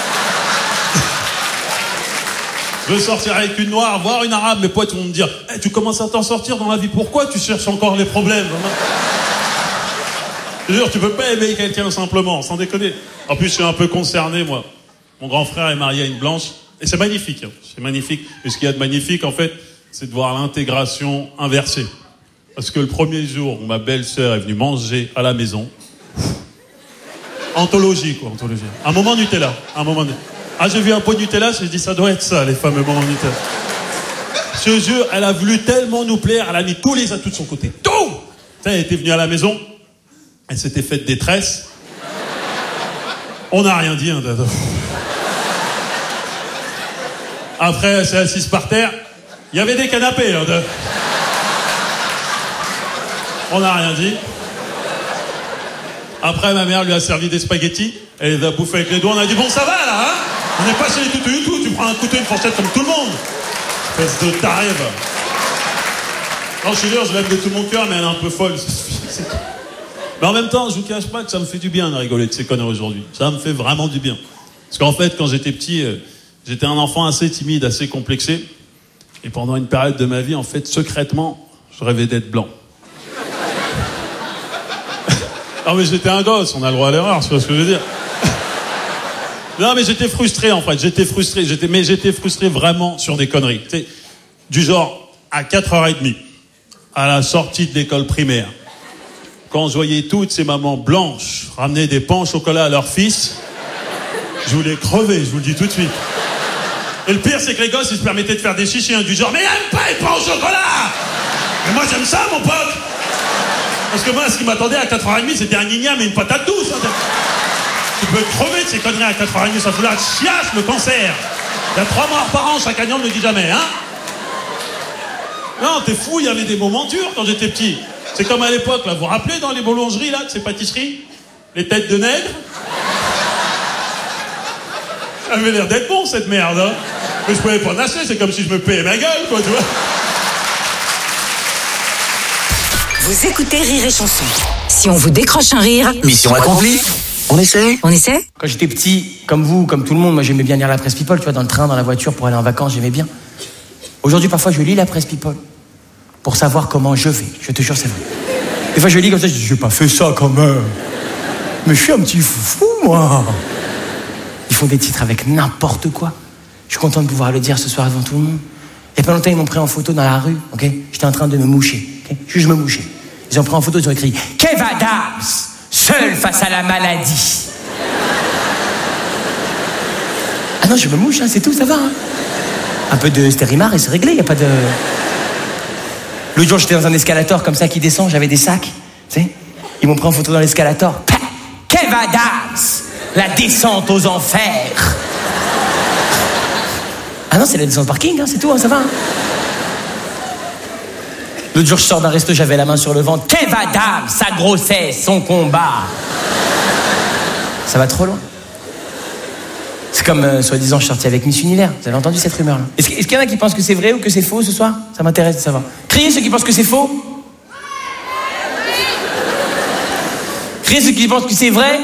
Je veux sortir avec une noire, voir une arabe. Mes potes vont me dire, hey, tu commences à t'en sortir dans la vie. Pourquoi tu cherches encore les problèmes? Je veux dire, tu peux pas aimer quelqu'un simplement, sans déconner. En plus, je suis un peu concerné, moi. Mon grand frère est marié à une blanche. Et c'est magnifique, hein. C'est magnifique. Et ce qu'il y a de magnifique, en fait, c'est de voir l'intégration inversée. Parce que le premier jour où ma belle-sœur est venue manger à la maison, anthologie, quoi, anthologie. Un moment Nutella, un moment Nutella. Ah, j'ai vu un pot de Nutella, j'ai dit, ça doit être ça, les fameux moments Nutella. Ce jeu, elle a voulu tellement nous plaire, elle a mis tous les atouts de son côté. Tout! Elle était venue à la maison, elle s'était faite des tresses. On n'a rien dit, hein. Après, elle s'est assise par terre. Il y avait des canapés, hein. On n'a rien dit. Après, ma mère lui a servi des spaghettis. Elle les a bouffés avec les doigts. On a dit, bon, ça va, là, hein? On n'est pas chez les toutous du tout. Tu prends un couteau, une fourchette comme tout le monde. Espèce de taré, va. Non, je suis sûr, je l'aime de tout mon cœur, mais elle est un peu folle. Mais en même temps, je vous cache pas que ça me fait du bien de rigoler de ces conneries aujourd'hui. Ça me fait vraiment du bien. Parce qu'en fait, quand j'étais petit, j'étais un enfant assez timide, assez complexé. Et pendant une période de ma vie, en fait, secrètement, je rêvais d'être blanc. Non mais j'étais un gosse, on a le droit à l'erreur, tu vois ce que je veux dire. Non mais j'étais frustré en fait, j'étais frustré vraiment sur des conneries. Tu sais, du genre, à 4h30, à la sortie de l'école primaire, quand je voyais toutes ces mamans blanches ramener des pains au chocolat à leur fils, je voulais crever, je vous le dis tout de suite. Et le pire c'est que les gosses ils se permettaient de faire des chichis, hein, du genre, mais aime pas les pains au chocolat! Mais moi j'aime ça mon pote! Parce que moi, ce qui m'attendait à 4h30, c'était un igname et une patate douce. Hein. Tu peux crever de ces conneries à 4h30, ça fout la chiasse, le cancer. Il y a 3 morts par an, chaque année, on ne le dit jamais, hein. Non, t'es fou, il y avait des moments durs quand j'étais petit. C'est comme à l'époque, là, vous vous rappelez dans les boulangeries, là, de ces pâtisseries? Les têtes de nègre? Ça avait l'air d'être bon, cette merde, hein. Mais je pouvais pas en acheter, c'est comme si je me payais ma gueule, quoi, tu vois. Vous écoutez Rire et Chanson. Si on vous décroche un rire... Mission accomplie. On essaie? On essaie? Quand j'étais petit, comme vous, comme tout le monde, moi j'aimais bien lire la presse People, tu vois, dans le train, dans la voiture, pour aller en vacances, j'aimais bien. Aujourd'hui, parfois, je lis la presse People pour savoir comment je vais. Je te jure, c'est vrai. Des fois, je lis comme ça, je dis, j'ai pas fait ça quand même. Mais je suis un petit foufou, moi. Ils font des titres avec n'importe quoi. Je suis content de pouvoir le dire ce soir devant tout le monde. Il y a pas longtemps, ils m'ont pris en photo dans la rue, ok? J'étais en train de me moucher, ok? Je me mouchais. Ils ont pris en photo, ils ont écrit « Kev Adams, seul face à la maladie ». Ah non, je me mouche, hein, c'est tout, ça va. Hein. Un peu de stérimar et c'est réglé, il n'y a pas de... L'autre jour, j'étais dans un escalator comme ça qui descend, j'avais des sacs, tu sais. Ils m'ont pris en photo dans l'escalator. « Kev Adams, la descente aux enfers ». Ah non, c'est la descente parking, hein, c'est tout, hein, ça va. Hein. L'autre jour, je sors d'un resto, j'avais la main sur le ventre. Kev Adams, sa grossesse, son combat. Ça va trop loin. C'est comme, soi-disant, je suis sorti avec Miss Univers. Vous avez entendu cette rumeur-là? Est-ce qu'il y en a qui pensent que c'est vrai ou que c'est faux ce soir? Ça m'intéresse de savoir. Criez ceux qui pensent que c'est faux. Criez ceux qui pensent que c'est vrai.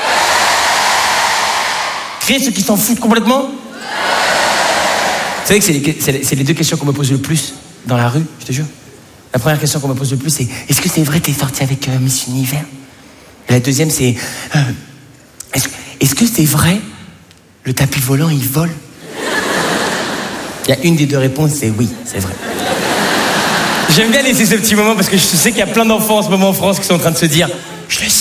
Criez ceux qui s'en foutent complètement. Vous savez que c'est les deux questions qu'on me pose le plus dans la rue, je te jure. La première question qu'on me pose le plus, c'est « Est-ce que c'est vrai que t'es sorti avec Miss Univers ?» Et la deuxième, c'est « Est-ce que c'est vrai le tapis volant, il vole ?» Il y a une des deux réponses, c'est « Oui, c'est vrai ». J'aime bien laisser ce petit moment parce que je sais qu'il y a plein d'enfants en ce moment en France qui sont en train de se dire « Je le savais !»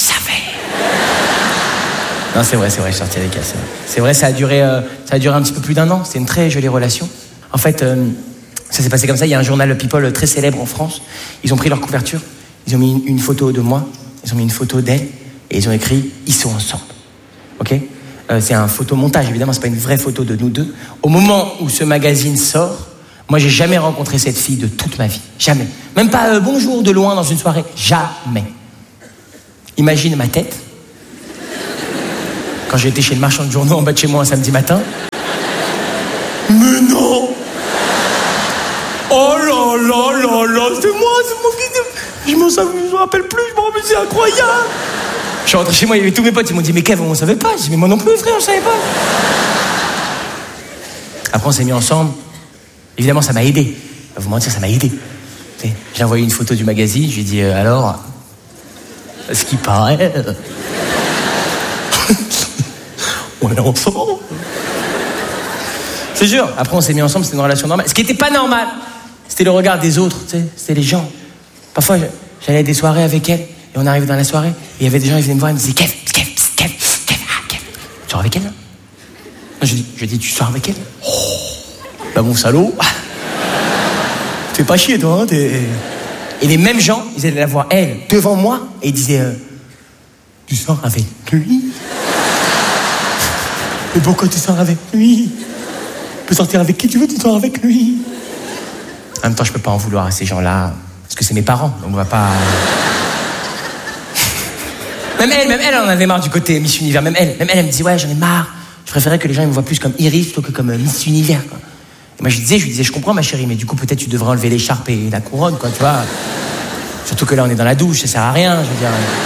Non, c'est vrai, je suis sorti avec elle, c'est vrai. C'est vrai, ça a duré un petit peu plus d'1 an. C'était une très jolie relation. En fait... ça s'est passé comme ça, il y a un journal People très célèbre en France. Ils ont pris leur couverture, ils ont mis une photo de moi, ils ont mis une photo d'elle, et ils ont écrit « Ils sont ensemble ». Ok ? C'est un photomontage, évidemment, c'est pas une vraie photo de nous deux. Au moment où ce magazine sort, Moi, j'ai jamais rencontré cette fille de toute ma vie. Jamais. Même pas bonjour de loin dans une soirée. Jamais. Imagine ma tête. Quand j'étais chez le marchand de journaux en bas de chez moi un samedi matin. Mais non! Oh là là là là, c'est moi qui... Je me rappelle plus, mais c'est incroyable! Je suis rentré chez moi, il y avait tous mes potes, ils m'ont dit, mais Kev, on savait pas. Je dis, mais moi non plus, frère, je savais pas. Après, on s'est mis ensemble. Évidemment, ça m'a aidé. Je vais vous mentir, ça m'a aidé. J'ai envoyé une photo du magazine, je lui ai dit, alors, ce qui paraît, on est ensemble. C'est sûr. Après, on s'est mis ensemble, c'était une relation normale. Ce qui était pas normal, c'était le regard des autres, tu sais, c'était les gens. Parfois, j'allais à des soirées avec elle, et on arrivait dans la soirée, et il y avait des gens, ils venaient me voir, ils me disaient, Kev, tu sors avec elle, là? Je dis, tu sors avec elle? Oh, bah mon salaud. Fais pas chier, toi, hein, Et les mêmes gens, ils allaient la voir, elle, devant moi, et ils disaient, tu sors avec lui? Mais pourquoi tu sors avec lui? Tu peux sortir avec qui tu veux, tu sors avec lui. En même temps, je peux pas en vouloir à ces gens-là, parce que c'est mes parents, donc on va pas... Même elle en avait marre du côté Miss Univers. Même elle me disait, ouais, j'en ai marre. Je préférais que les gens ils me voient plus comme Iris plutôt que comme Miss Univers, quoi. Et moi, je lui disais, je comprends, ma chérie, mais du coup, peut-être tu devrais enlever l'écharpe et la couronne, quoi, tu vois. Surtout que là, on est dans la douche, ça sert à rien, je veux dire.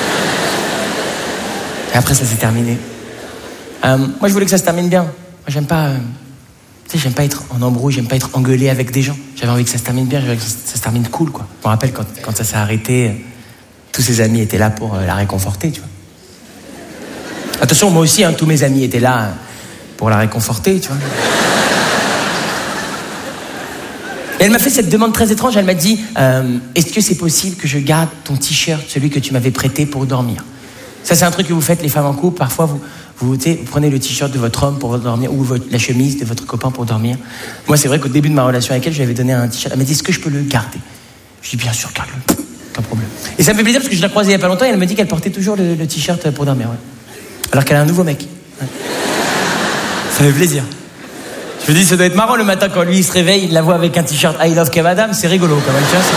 Et après, ça s'est terminé. Moi, je voulais que ça se termine bien. Moi, j'aime pas... tu sais, j'aime pas être en embrouille, j'aime pas être engueulé avec des gens. J'avais envie que ça se termine bien, j'avais envie que ça se termine cool, quoi. Je me rappelle quand ça s'est arrêté, tous ses amis étaient là pour la réconforter, tu vois. Attention, moi aussi, tous mes amis étaient là pour la réconforter, tu vois. Et elle m'a fait cette demande très étrange, elle m'a dit, est-ce que c'est possible que je garde ton t-shirt, celui que tu m'avais prêté pour dormir? Ça, c'est un truc que vous faites, les femmes en couple. Parfois, vous prenez le t-shirt de votre homme pour dormir ou la chemise de votre copain pour dormir. Moi, c'est vrai qu'au début de ma relation avec elle, je lui avais donné un t-shirt. Elle m'a dit, est-ce que je peux le garder? Je lui ai dit, bien sûr, garde-le. Pas de problème. Et ça me fait plaisir parce que je l'ai croisée il y a pas longtemps et elle me dit qu'elle portait toujours le t-shirt pour dormir. Ouais. Alors qu'elle a un nouveau mec. Ouais. Ça fait plaisir. Je me dis, ça doit être marrant le matin quand lui il se réveille, il la voit avec un t-shirt I love Kev Adams, c'est rigolo quand même, tu vois.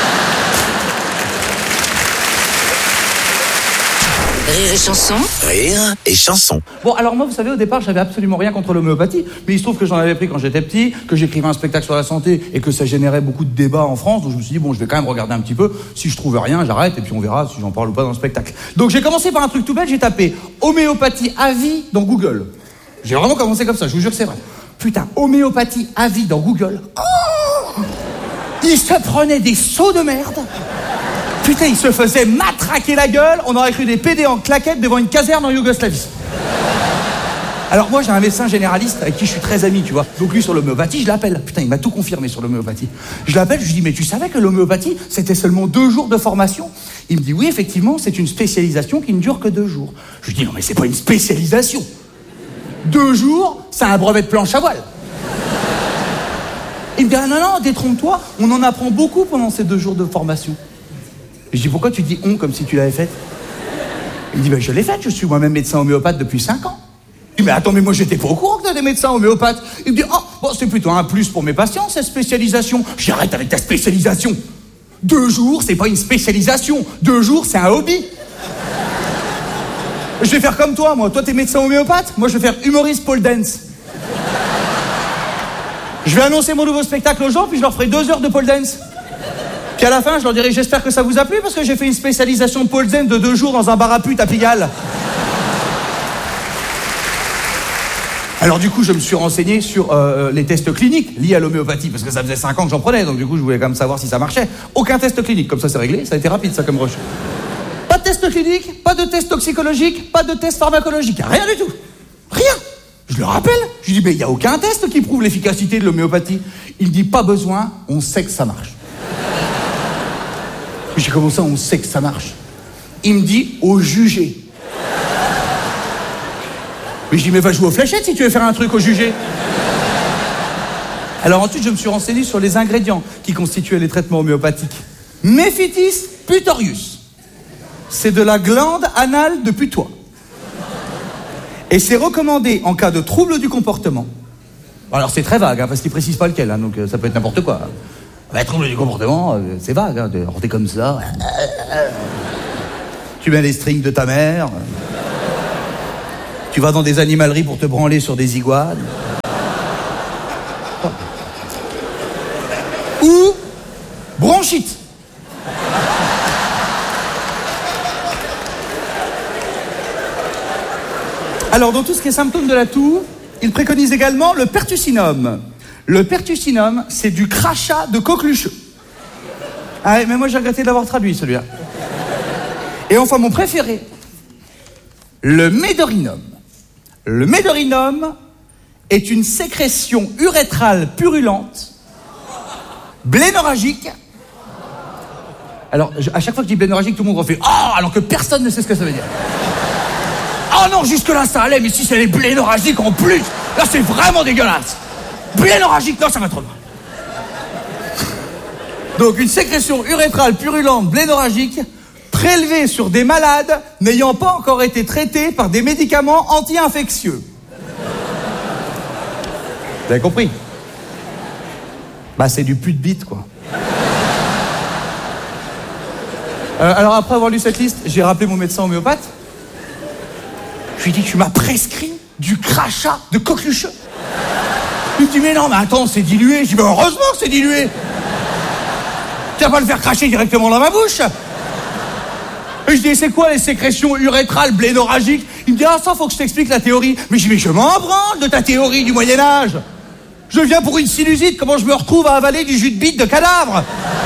Rire et chanson. Rire et chanson. Bon, alors moi, vous savez, au départ, j'avais absolument rien contre l'homéopathie, mais il se trouve que j'en avais pris quand j'étais petit, que j'écrivais un spectacle sur la santé et que ça générait beaucoup de débats en France, donc je me suis dit, bon, je vais quand même regarder un petit peu, si je trouve rien, j'arrête, et puis on verra si j'en parle ou pas dans le spectacle. Donc j'ai commencé par un truc tout bête, j'ai tapé homéopathie à vie dans Google. J'ai vraiment commencé comme ça, je vous jure que c'est vrai. Putain, homéopathie à vie dans Google. Oh, il se prenait des sauts de merde. Putain, il se faisait matraquer la gueule. On aurait cru des PD en claquettes devant une caserne en Yougoslavie. Alors moi, j'ai un médecin généraliste avec qui je suis très ami, tu vois. Donc lui, sur l'homéopathie, je l'appelle. Putain, il m'a tout confirmé sur l'homéopathie. Je l'appelle, je lui dis, mais tu savais que l'homéopathie, c'était seulement 2 jours de formation? Il me dit, oui, effectivement, c'est une spécialisation qui ne dure que 2 jours. Je lui dis, non, mais c'est pas une spécialisation. 2 jours, c'est un brevet de planche à voile. Il me dit, ah non, détrompe-toi, on en apprend beaucoup pendant ces 2 jours de formation. Je dis, pourquoi tu dis on comme si tu l'avais faite? Il me dit, ben je l'ai faite, je suis moi-même médecin homéopathe depuis 5 ans. Je dis, mais attends, mais moi j'étais pas au courant que t'as des médecins homéopathes. Il me dit, oh, bon, c'est plutôt un plus pour mes patients, cette spécialisation. Je dis, arrête avec ta spécialisation. 2 jours, c'est pas une spécialisation. 2 jours, c'est un hobby. Je vais faire comme toi, moi. Toi, t'es médecin homéopathe. Moi, je vais faire humoriste pole dance. Je vais annoncer mon nouveau spectacle aux gens, puis je leur ferai 2 heures de pole dance. Puis à la fin, je leur dirai, j'espère que ça vous a plu, parce que j'ai fait une spécialisation de pole dance de 2 jours dans un bar à pute à Pigalle. Alors du coup, je me suis renseigné sur les tests cliniques liés à l'homéopathie, parce que ça faisait 5 ans que j'en prenais, donc du coup, je voulais quand même savoir si ça marchait. Aucun test clinique, comme ça c'est réglé, ça a été rapide ça comme rush. Pas de test clinique, pas de test toxicologique, pas de test pharmacologique, rien du tout. Rien. Je le rappelle, je lui dis, mais il n'y a aucun test qui prouve l'efficacité de l'homéopathie. Il me dit, pas besoin, on sait que ça marche. J'ai comment ça, on sait que ça marche? Il me dit, au jugé. Mais je dis, mais va jouer aux fléchettes si tu veux faire un truc au jugé. Alors ensuite, je me suis renseigné sur les ingrédients qui constituaient les traitements homéopathiques. Mephitis putorius. C'est de la glande anale de putois. Et c'est recommandé en cas de trouble du comportement, Alors c'est très vague, hein, parce qu'il précise pas lequel, hein, donc ça peut être n'importe quoi. Bah, trouble du comportement, c'est vague, hein, alors t'es comme ça. Tu mets les strings de ta mère. Tu vas dans des animaleries pour te branler sur des iguanes. Ou bronchite. Alors, dans tout ce qui est symptômes de la toux, il préconise également le pertussinum. Le pertussinum, c'est du crachat de coquelucheux. Ah, mais moi, j'ai regretté de l'avoir traduit, celui-là. Et enfin, mon préféré, le médorinum. Le médorinum est une sécrétion urétrale purulente, blénorragique. Alors, à chaque fois que je dis blénorragique, tout le monde refait « Oh !» alors que personne ne sait ce que ça veut dire. Oh non, jusque-là, ça allait, mais si c'est les blénorragiques en plus, là, c'est vraiment dégueulasse. Blénorragique, non, ça va trop loin. Donc, une sécrétion urétrale purulente blénorragique prélevée sur des malades n'ayant pas encore été traités par des médicaments anti-infectieux. Vous avez compris? Bah, c'est du pute bite, quoi. Alors, après avoir lu cette liste, j'ai rappelé mon médecin homéopathe. Je lui ai dit, tu m'as prescrit du crachat de coquelucheux. Il me dit, mais non, mais attends, c'est dilué. Je dis, mais heureusement que c'est dilué. Tu vas pas le faire cracher directement dans ma bouche. Et je dis, c'est quoi les sécrétions urétrales blénorragiques? Il me dit, ah, ça, faut que je t'explique la théorie. Mais je dis, mais je m'en branle de ta théorie du Moyen-Âge. Je viens pour une sinusite, comment je me retrouve à avaler du jus de bite de cadavre?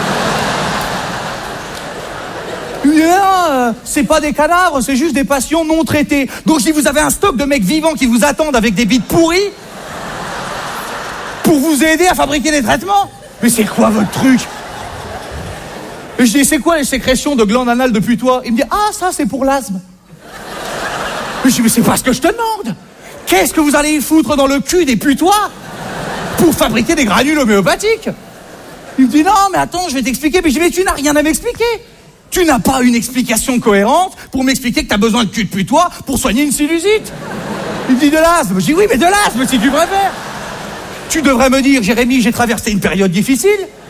Il me dit, non, c'est pas des cadavres, c'est juste des patients non traités. Donc si vous avez un stock de mecs vivants qui vous attendent avec des bites pourries pour vous aider à fabriquer des traitements. Mais c'est quoi votre truc? Et je dis, c'est quoi les sécrétions de glandes anales de putois? Il me dit, ah, ça, c'est pour l'asthme. Je dis, mais c'est pas ce que je te demande. Qu'est-ce que vous allez y foutre dans le cul des putois pour fabriquer des granules homéopathiques? Il me dit, non, mais attends, je vais t'expliquer. Mais je dis, mais tu n'as rien à m'expliquer. Tu n'as pas une explication cohérente pour m'expliquer que tu as besoin de cul de putois pour soigner une sinusite. Il me dit, de l'asthme. Je dis, oui, mais de l'asthme, si tu préfères. Tu devrais me dire, Jérémy, j'ai traversé une période difficile.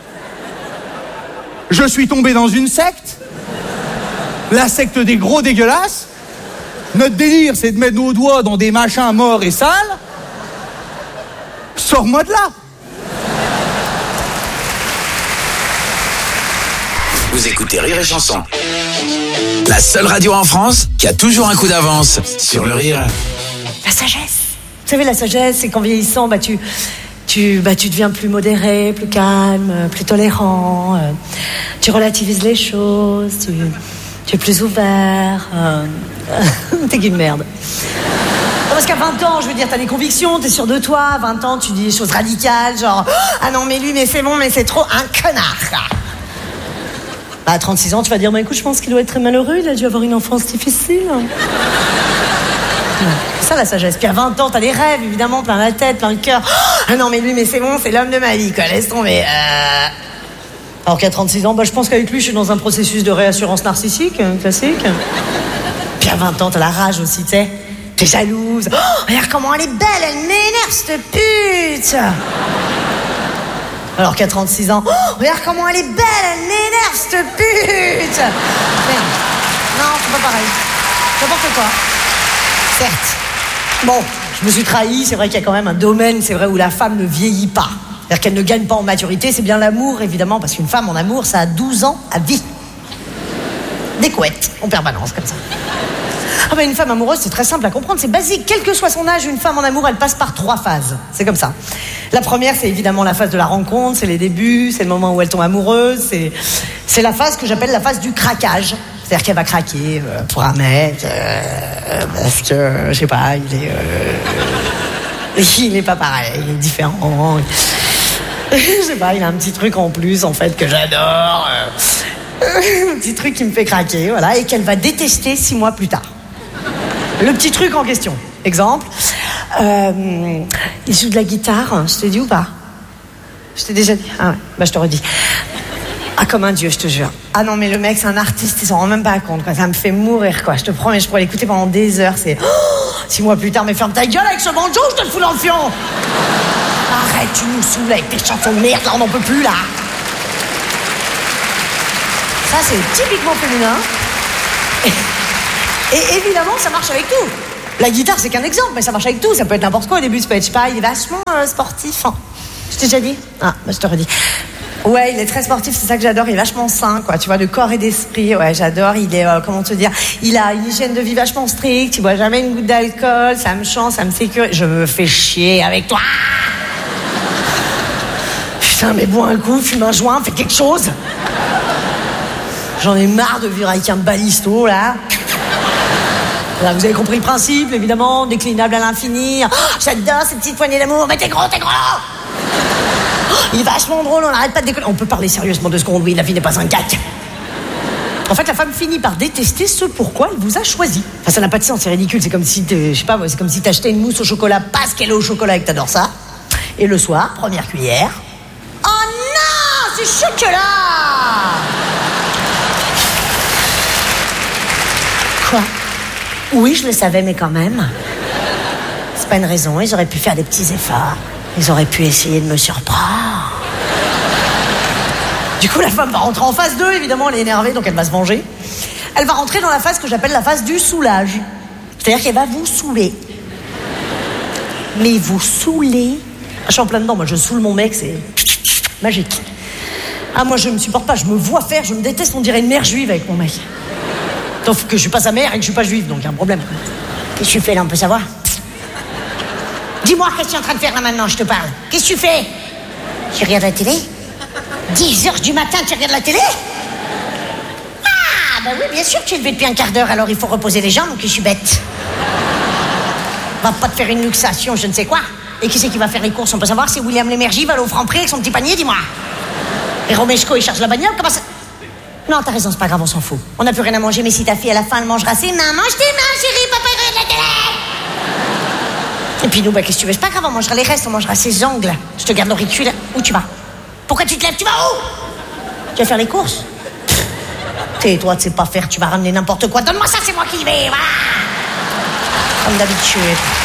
Je suis tombé dans une secte. La secte des gros dégueulasses. Notre délire, c'est de mettre nos doigts dans des machins morts et sales. Sors-moi de là. Vous écoutez Rire et Chanson. La seule radio en France qui a toujours un coup d'avance sur le rire. La sagesse. Vous savez, la sagesse, c'est qu'en vieillissant, tu deviens plus modéré, plus calme, plus tolérant. Tu relativises les choses, tu es plus ouvert. T'es qu'une merde. Non, parce qu'à 20 ans, je veux dire, t'as des convictions, t'es sûr de toi. À 20 ans, tu dis des choses radicales, genre « Ah non, mais lui, mais c'est bon, mais c'est trop un connard !» À 36 ans, tu vas dire, bah écoute, je pense qu'il doit être très malheureux, il a dû avoir une enfance difficile. C'est ça la sagesse. Puis à 20 ans, t'as des rêves, évidemment, plein la tête, plein le cœur. Ah non, mais lui, mais c'est bon, c'est l'homme de ma vie, quoi, laisse tomber. Alors qu'à 36 ans, je pense qu'avec lui, je suis dans un processus de réassurance narcissique, classique. Puis à 20 ans, t'as la rage aussi, tu sais. T'es jalouse. Oh, regarde comment elle est belle, elle m'énerve, cette pute. Alors qu'à 36 ans, oh, regarde comment elle est belle, elle m'énerve, cette pute. Merde. Non, c'est pas pareil. N'importe quoi. Certes. Bon, je me suis trahi, c'est vrai qu'il y a quand même un domaine, c'est vrai, où la femme ne vieillit pas. C'est-à-dire qu'elle ne gagne pas en maturité, c'est bien l'amour, évidemment, parce qu'une femme en amour, ça a 12 ans à vie. Des couettes, en permanence, comme ça. Ah ben une femme amoureuse, c'est très simple à comprendre, c'est basique. Quel que soit son âge, une femme en amour, elle passe par 3 phases. C'est comme ça. La première, c'est évidemment la phase de la rencontre, c'est les débuts, c'est le moment où elle tombe amoureuse, c'est la phase que j'appelle la phase du craquage. C'est-à-dire qu'elle va craquer pour un mec, parce que, je sais pas, il est pas pareil, il est différent. Je sais pas, il a un petit truc en plus, en fait, que j'adore. Un petit truc qui me fait craquer, voilà, et qu'elle va détester 6 mois plus tard. Le petit truc en question. Exemple, il joue de la guitare, je t'ai dit ou pas? Je t'ai déjà dit? Ah ouais, je te redis. Ah, comme un dieu, je te jure. Ah non, mais le mec, c'est un artiste, il s'en rend même pas compte, quoi. Ça me fait mourir, quoi. Je te promets, je pourrais l'écouter pendant des heures, c'est... 6 mois plus tard, mais ferme ta gueule avec ce banjo, je te le fous dans le fion. Arrête, tu nous saoules avec tes chansons de merde, là, on n'en peut plus, là. Ça, c'est typiquement féminin. Et évidemment, ça marche avec tout. La guitare, c'est qu'un exemple, mais ça marche avec tout. Ça peut être n'importe quoi au début, ça peut être, je sais pas, il est vachement sportif. Hein. Je t'ai déjà dit? Ah, bah, je te redis. Ouais, il est très sportif, c'est ça que j'adore. Il est vachement sain, quoi. Tu vois, de corps et d'esprit. Ouais, j'adore. Il est, comment te dire, il a une hygiène de vie vachement stricte. Il boit jamais une goutte d'alcool. Ça me change, ça me sécurise. Je me fais chier avec toi. Putain, mais bois un coup, fume un joint, fais quelque chose. J'en ai marre de vivre avec un balisto, là. Là, vous avez compris le principe, évidemment, déclinable à l'infini. Oh, j'adore cette petite poignée d'amour. Mais t'es gros, t'es gros. Il est vachement drôle, on n'arrête pas de déconner. On peut parler sérieusement 2 secondes, oui, la vie n'est pas un gag. En fait, la femme finit par détester ce pourquoi elle vous a choisi. Enfin, ça n'a pas de sens, c'est ridicule. C'est comme si, je sais pas, c'est comme si t'achetais une mousse au chocolat parce qu'elle est au chocolat et que t'adores ça. Et le soir, première cuillère. Oh non, c'est chocolat! Quoi? Oui, je le savais, mais quand même. C'est pas une raison, ils auraient pu faire des petits efforts. Ils auraient pu essayer de me surprendre. Du coup, la femme va rentrer en phase 2, évidemment, elle est énervée, donc elle va se venger. Elle va rentrer dans la phase que j'appelle la phase du soulage. C'est-à-dire qu'elle va vous saouler. Mais vous saouler... Je suis en plein dedans, moi je saoule mon mec, c'est magique. Ah, moi je me supporte pas, je me vois faire, je me déteste, on dirait une mère juive avec mon mec. Sauf que je suis pas sa mère et que je suis pas juive, donc il y a un problème. Qu'est-ce que tu fais là, on peut savoir? Dis-moi, qu'est-ce que tu es en train de faire là maintenant, je te parle? Qu'est-ce que tu fais? Tu regardes la télé? 10h du matin, tu regardes la télé? Ah, bah oui, bien sûr, tu es levé depuis un quart d'heure, alors il faut reposer les jambes, donc je suis bête. Va pas te faire une luxation, je ne sais quoi. Et qui c'est qui va faire les courses, on peut savoir? C'est William Lémergie, va aller au Franprix avec son petit panier, dis-moi. Et Romeshko, il charge la bagnole, comment ça? Non, t'as raison, c'est pas grave, on s'en fout. On n'a plus rien à manger, mais si ta fille, à la fin, elle mangera ses mains, mange tes mains, chérie, papa, regarde la télé. Et puis nous, bah, qu'est-ce que tu veux? C'est pas grave, on mangera les restes, on mangera ses ongles. Je te garde l'auricule. Où tu vas? Pourquoi tu te lèves? Tu vas où? Tu vas faire les courses? Tais-toi, tu sais pas faire, tu vas ramener n'importe quoi. Donne-moi ça, c'est moi qui y vais, voilà. Comme d'habitude.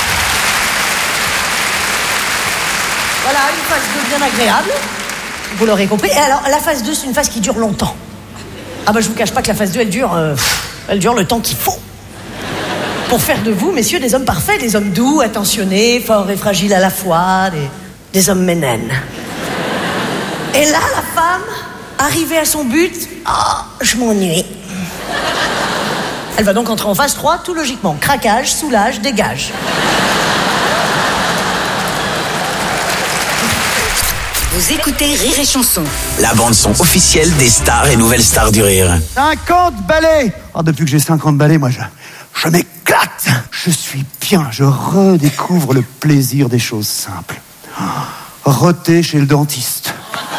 Voilà, une phase 2 bien agréable. Vous l'aurez compris. Et alors, la phase 2, c'est une phase qui dure longtemps. Ah bah, je vous cache pas que la phase 2, elle dure le temps qu'il faut. Pour faire de vous, messieurs, des hommes parfaits, des hommes doux, attentionnés, forts et fragiles à la fois, des hommes ménènes. Et là, la femme, arrivée à son but, je m'ennuie. Elle va donc entrer en phase 3, tout logiquement. Craquage, soulage, dégage. Vous écoutez Rire et Chanson. La bande-son officielle des stars et nouvelles stars du rire. 50 balais. Depuis que j'ai 50 balais, moi, je m'éclate. Je suis bien. Je redécouvre le plaisir des choses simples. Roter chez le dentiste.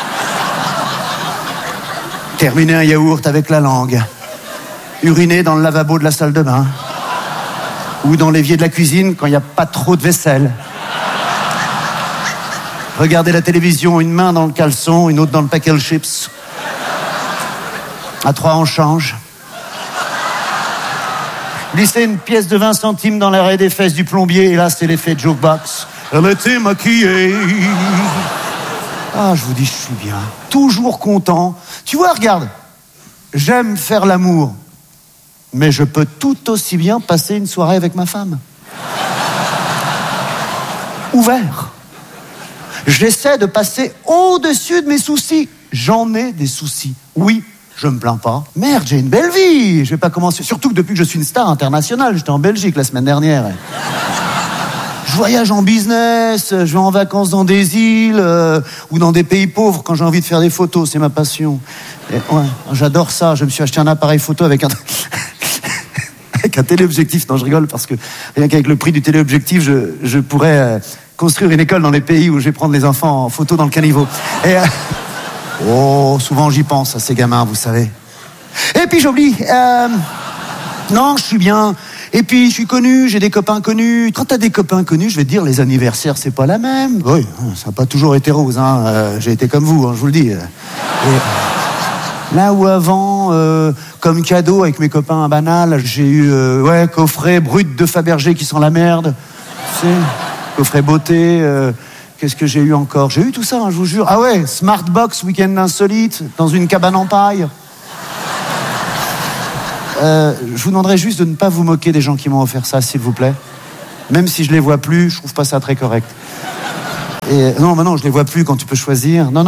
Terminer un yaourt avec la langue. Uriner dans le lavabo de la salle de bain. Ou dans l'évier de la cuisine quand il n'y a pas trop de vaisselle. Regarder la télévision, une main dans le caleçon, une autre dans le paquet de chips. À 3, on change. Glisser une pièce de 20 centimes dans l'arrêt des fesses du plombier, et là, c'est l'effet jukebox. Elle était maquillée. Ah, je vous dis, je suis bien. Toujours content. Tu vois, regarde, j'aime faire l'amour, mais je peux tout aussi bien passer une soirée avec ma femme. Ouvert. J'essaie de passer au-dessus de mes soucis. J'en ai des soucis. Oui, je me plains pas. Merde, j'ai une belle vie. Je vais pas commencer. Surtout que depuis que je suis une star internationale, j'étais en Belgique la semaine dernière. Je voyage en business, je vais en vacances dans des îles ou dans des pays pauvres quand j'ai envie de faire des photos. C'est ma passion. Et, ouais, j'adore ça. Je me suis acheté un appareil photo avec un... avec un téléobjectif. Non, je rigole parce que rien qu'avec le prix du téléobjectif, je pourrais... construire une école dans les pays où je vais prendre les enfants en photo dans le caniveau. Et souvent j'y pense à ces gamins, vous savez. Et puis j'oublie. Non, je suis bien. Et puis je suis connu, j'ai des copains connus. Quand t'as des copains connus, je vais te dire, les anniversaires, c'est pas la même. Oui, ça n'a pas toujours été rose. Hein. J'ai été comme vous, hein, je vous le dis. Là où avant, comme cadeau avec mes copains à Banal, j'ai eu coffret brut de Fabergé qui sent la merde. Tu sais, coffret beauté, Qu'est-ce que j'ai eu encore? J'ai eu tout ça, hein, je vous jure. Ah ouais, Smartbox, week-end insolite, dans une cabane en paille. Je vous demanderais juste de ne pas vous moquer des gens qui m'ont offert ça, s'il vous plaît. Même si je les vois plus, je trouve pas ça très correct. Et non, mais non, je les vois plus quand tu peux choisir. Non.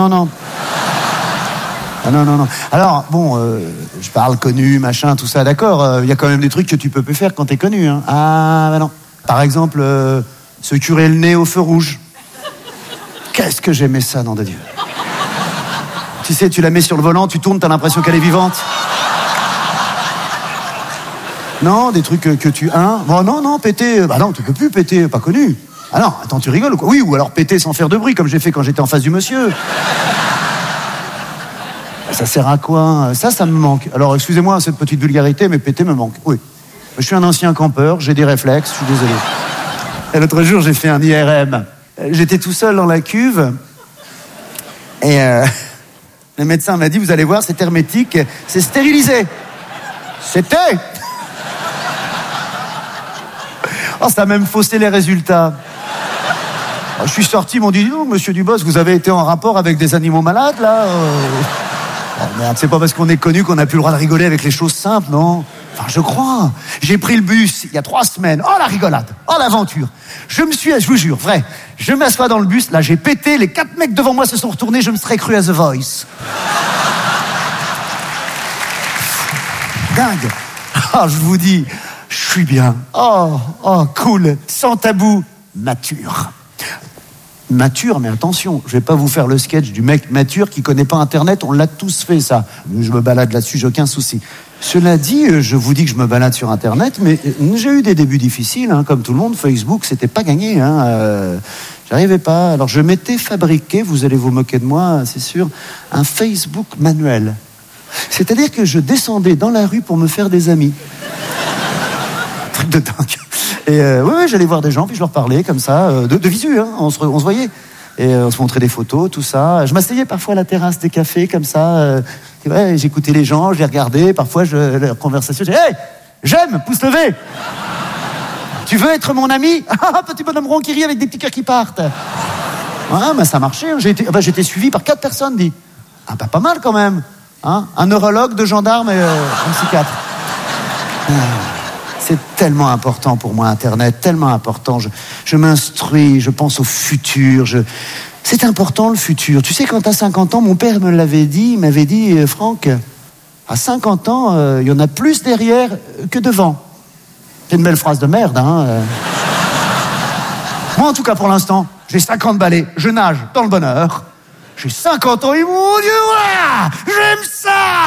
Ah non. Alors, bon, je parle connu, machin, tout ça, d'accord. Il y a quand même des trucs que tu peux plus faire quand t'es connu, hein. Ah, bah non. Par exemple, se curer le nez au feu rouge. Qu'est-ce que j'aimais ça, nom de Dieu. Tu sais, tu la mets sur le volant, tu tournes, t'as l'impression qu'elle est vivante. Non, des trucs que tu... Hein? Bon, non, péter... Bah non, tu peux plus péter, pas connu. Ah non, attends, tu rigoles ou quoi? Oui, ou alors péter sans faire de bruit, comme j'ai fait quand j'étais en face du monsieur. Ça sert à quoi? Ça me manque. Alors, excusez-moi cette petite vulgarité, mais péter me manque. Oui. Je suis un ancien campeur, j'ai des réflexes, je suis désolé. Et l'autre jour, j'ai fait un IRM. J'étais tout seul dans la cuve. Et le médecin m'a dit, vous allez voir, c'est hermétique, c'est stérilisé. C'était... Oh, ça a même faussé les résultats. Je suis sorti, ils m'ont dit, non, monsieur Dubos, vous avez été en rapport avec des animaux malades, là Oh merde, c'est pas parce qu'on est connu qu'on n'a plus le droit de rigoler avec les choses simples, non? Enfin, je crois. J'ai pris le bus il y a 3 semaines. Oh, la rigolade. Oh, l'aventure. Je vous jure, vrai. Je m'assois dans le bus, là, j'ai pété. Les 4 mecs devant moi se sont retournés. Je me serais cru à The Voice. Dingue. Oh, je vous dis, je suis bien. Oh, cool. Sans tabou. Mature. Mature, mais attention, je vais pas vous faire le sketch du mec mature qui connaît pas Internet, on l'a tous fait ça. Je me balade là-dessus, j'ai aucun souci. Cela dit, je vous dis que je me balade sur Internet, mais j'ai eu des débuts difficiles, hein, comme tout le monde. Facebook, c'était pas gagné, hein. J'arrivais pas. Alors je m'étais fabriqué, vous allez vous moquer de moi, c'est sûr, un Facebook manuel. C'est-à-dire que je descendais dans la rue pour me faire des amis. Truc de dingue. Et ouais, j'allais voir des gens, puis je leur parlais comme ça, de visu, hein, on se voyait. Et on se montrait des photos, tout ça. Je m'asseyais parfois à la terrasse des cafés, comme ça. Ouais, j'écoutais les gens, je les regardais. Parfois, leur conversation, je disais, hey, j'aime, pouce levé. Tu veux être mon ami? Ah, petit bonhomme rond qui rit avec des petits cœurs qui partent. Ouais, bah, ça marchait. Hein. J'étais suivi par 4 personnes, dit. Ah, bah, pas mal quand même. Hein, un neurologue, 2 gendarmes et un psychiatre. C'est tellement important pour moi, Internet, tellement important. Je m'instruis, je pense au futur. C'est important, le futur. Tu sais, quand t'as 50 ans, mon père me l'avait dit, il m'avait dit, Franck, à 50 ans, il y en a plus derrière que devant. C'est une belle phrase de merde, hein. Moi, en tout cas, pour l'instant, j'ai 50 balais, je nage dans le bonheur. J'ai 50 ans et mon Dieu, voilà, j'aime ça.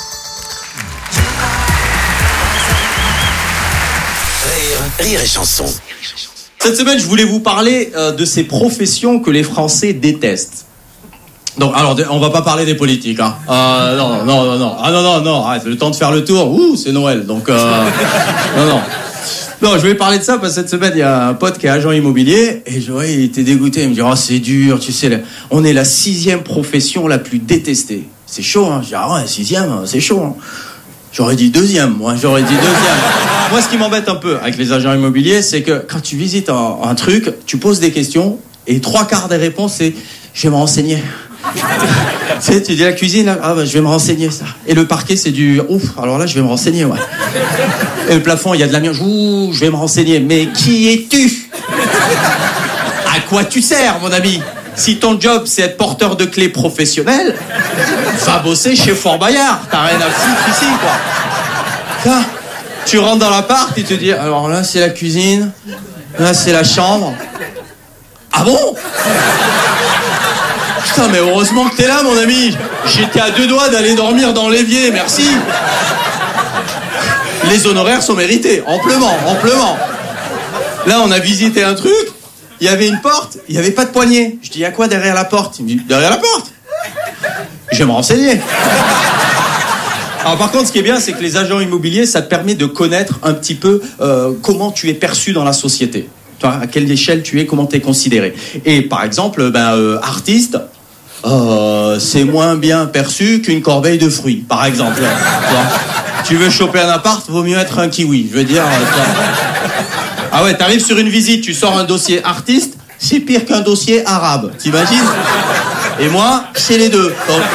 Rire et chanson. Cette semaine, je voulais vous parler de ces professions que les Français détestent. Donc, alors, on va pas parler des politiques, hein. Non. Ah non, arrête, le temps de faire le tour. Ouh, c'est Noël, donc non. Non, je voulais parler de ça parce que cette semaine, il y a un pote qui est agent immobilier et il était dégoûté. Il me dit, oh, c'est dur, tu sais, on est la 6e profession la plus détestée. C'est chaud, hein. Je dis, ah ouais, 6e, c'est chaud, hein. J'aurais dit 2e, moi, Moi, ce qui m'embête un peu avec les agents immobiliers, c'est que quand tu visites un truc, tu poses des questions et 3/4 des réponses, c'est « je vais me renseigner ». Tu sais, tu dis la cuisine, là, ah bah, je vais me renseigner, ça. Et le parquet, c'est du « ouf, alors là, je vais me renseigner, ouais ». Et le plafond, il y a de la merde, ouh, je vais me renseigner. Mais qui es-tu? À quoi tu sers, mon ami? Si ton job, c'est être porteur de clés professionnel, va bosser chez Fort Boyard. T'as rien à foutre ici, quoi. Là, tu rentres dans l'appart et tu te dis, alors là, c'est la cuisine, là, c'est la chambre. Ah bon? Putain, mais heureusement que t'es là, mon ami. J'étais à 2 doigts d'aller dormir dans l'évier, merci. Les honoraires sont mérités, amplement. Là, on a visité un truc. Il y avait une porte, il n'y avait pas de poignée. Je dis, il y a quoi derrière la porte? Il me dit, derrière la porte? Je vais me renseigner. Alors par contre, ce qui est bien, c'est que les agents immobiliers, ça te permet de connaître un petit peu comment tu es perçu dans la société. Toi, à quelle échelle tu es, comment tu es considéré. Et par exemple, artiste, c'est moins bien perçu qu'une corbeille de fruits, par exemple. Tu veux choper un appart, vaut mieux être un kiwi. Je veux dire... Ah ouais, t'arrives sur une visite, tu sors un dossier artiste, c'est pire qu'un dossier arabe, t'imagines? Et moi, c'est les deux.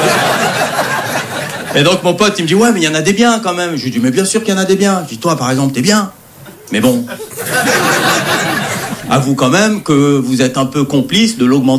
Et donc mon pote, il me dit, ouais, mais il y en a des biens quand même. Je lui dis, mais bien sûr qu'il y en a des biens. Je dis, toi, par exemple, t'es bien. Mais bon, avoue quand même que vous êtes un peu complice de l'augmentation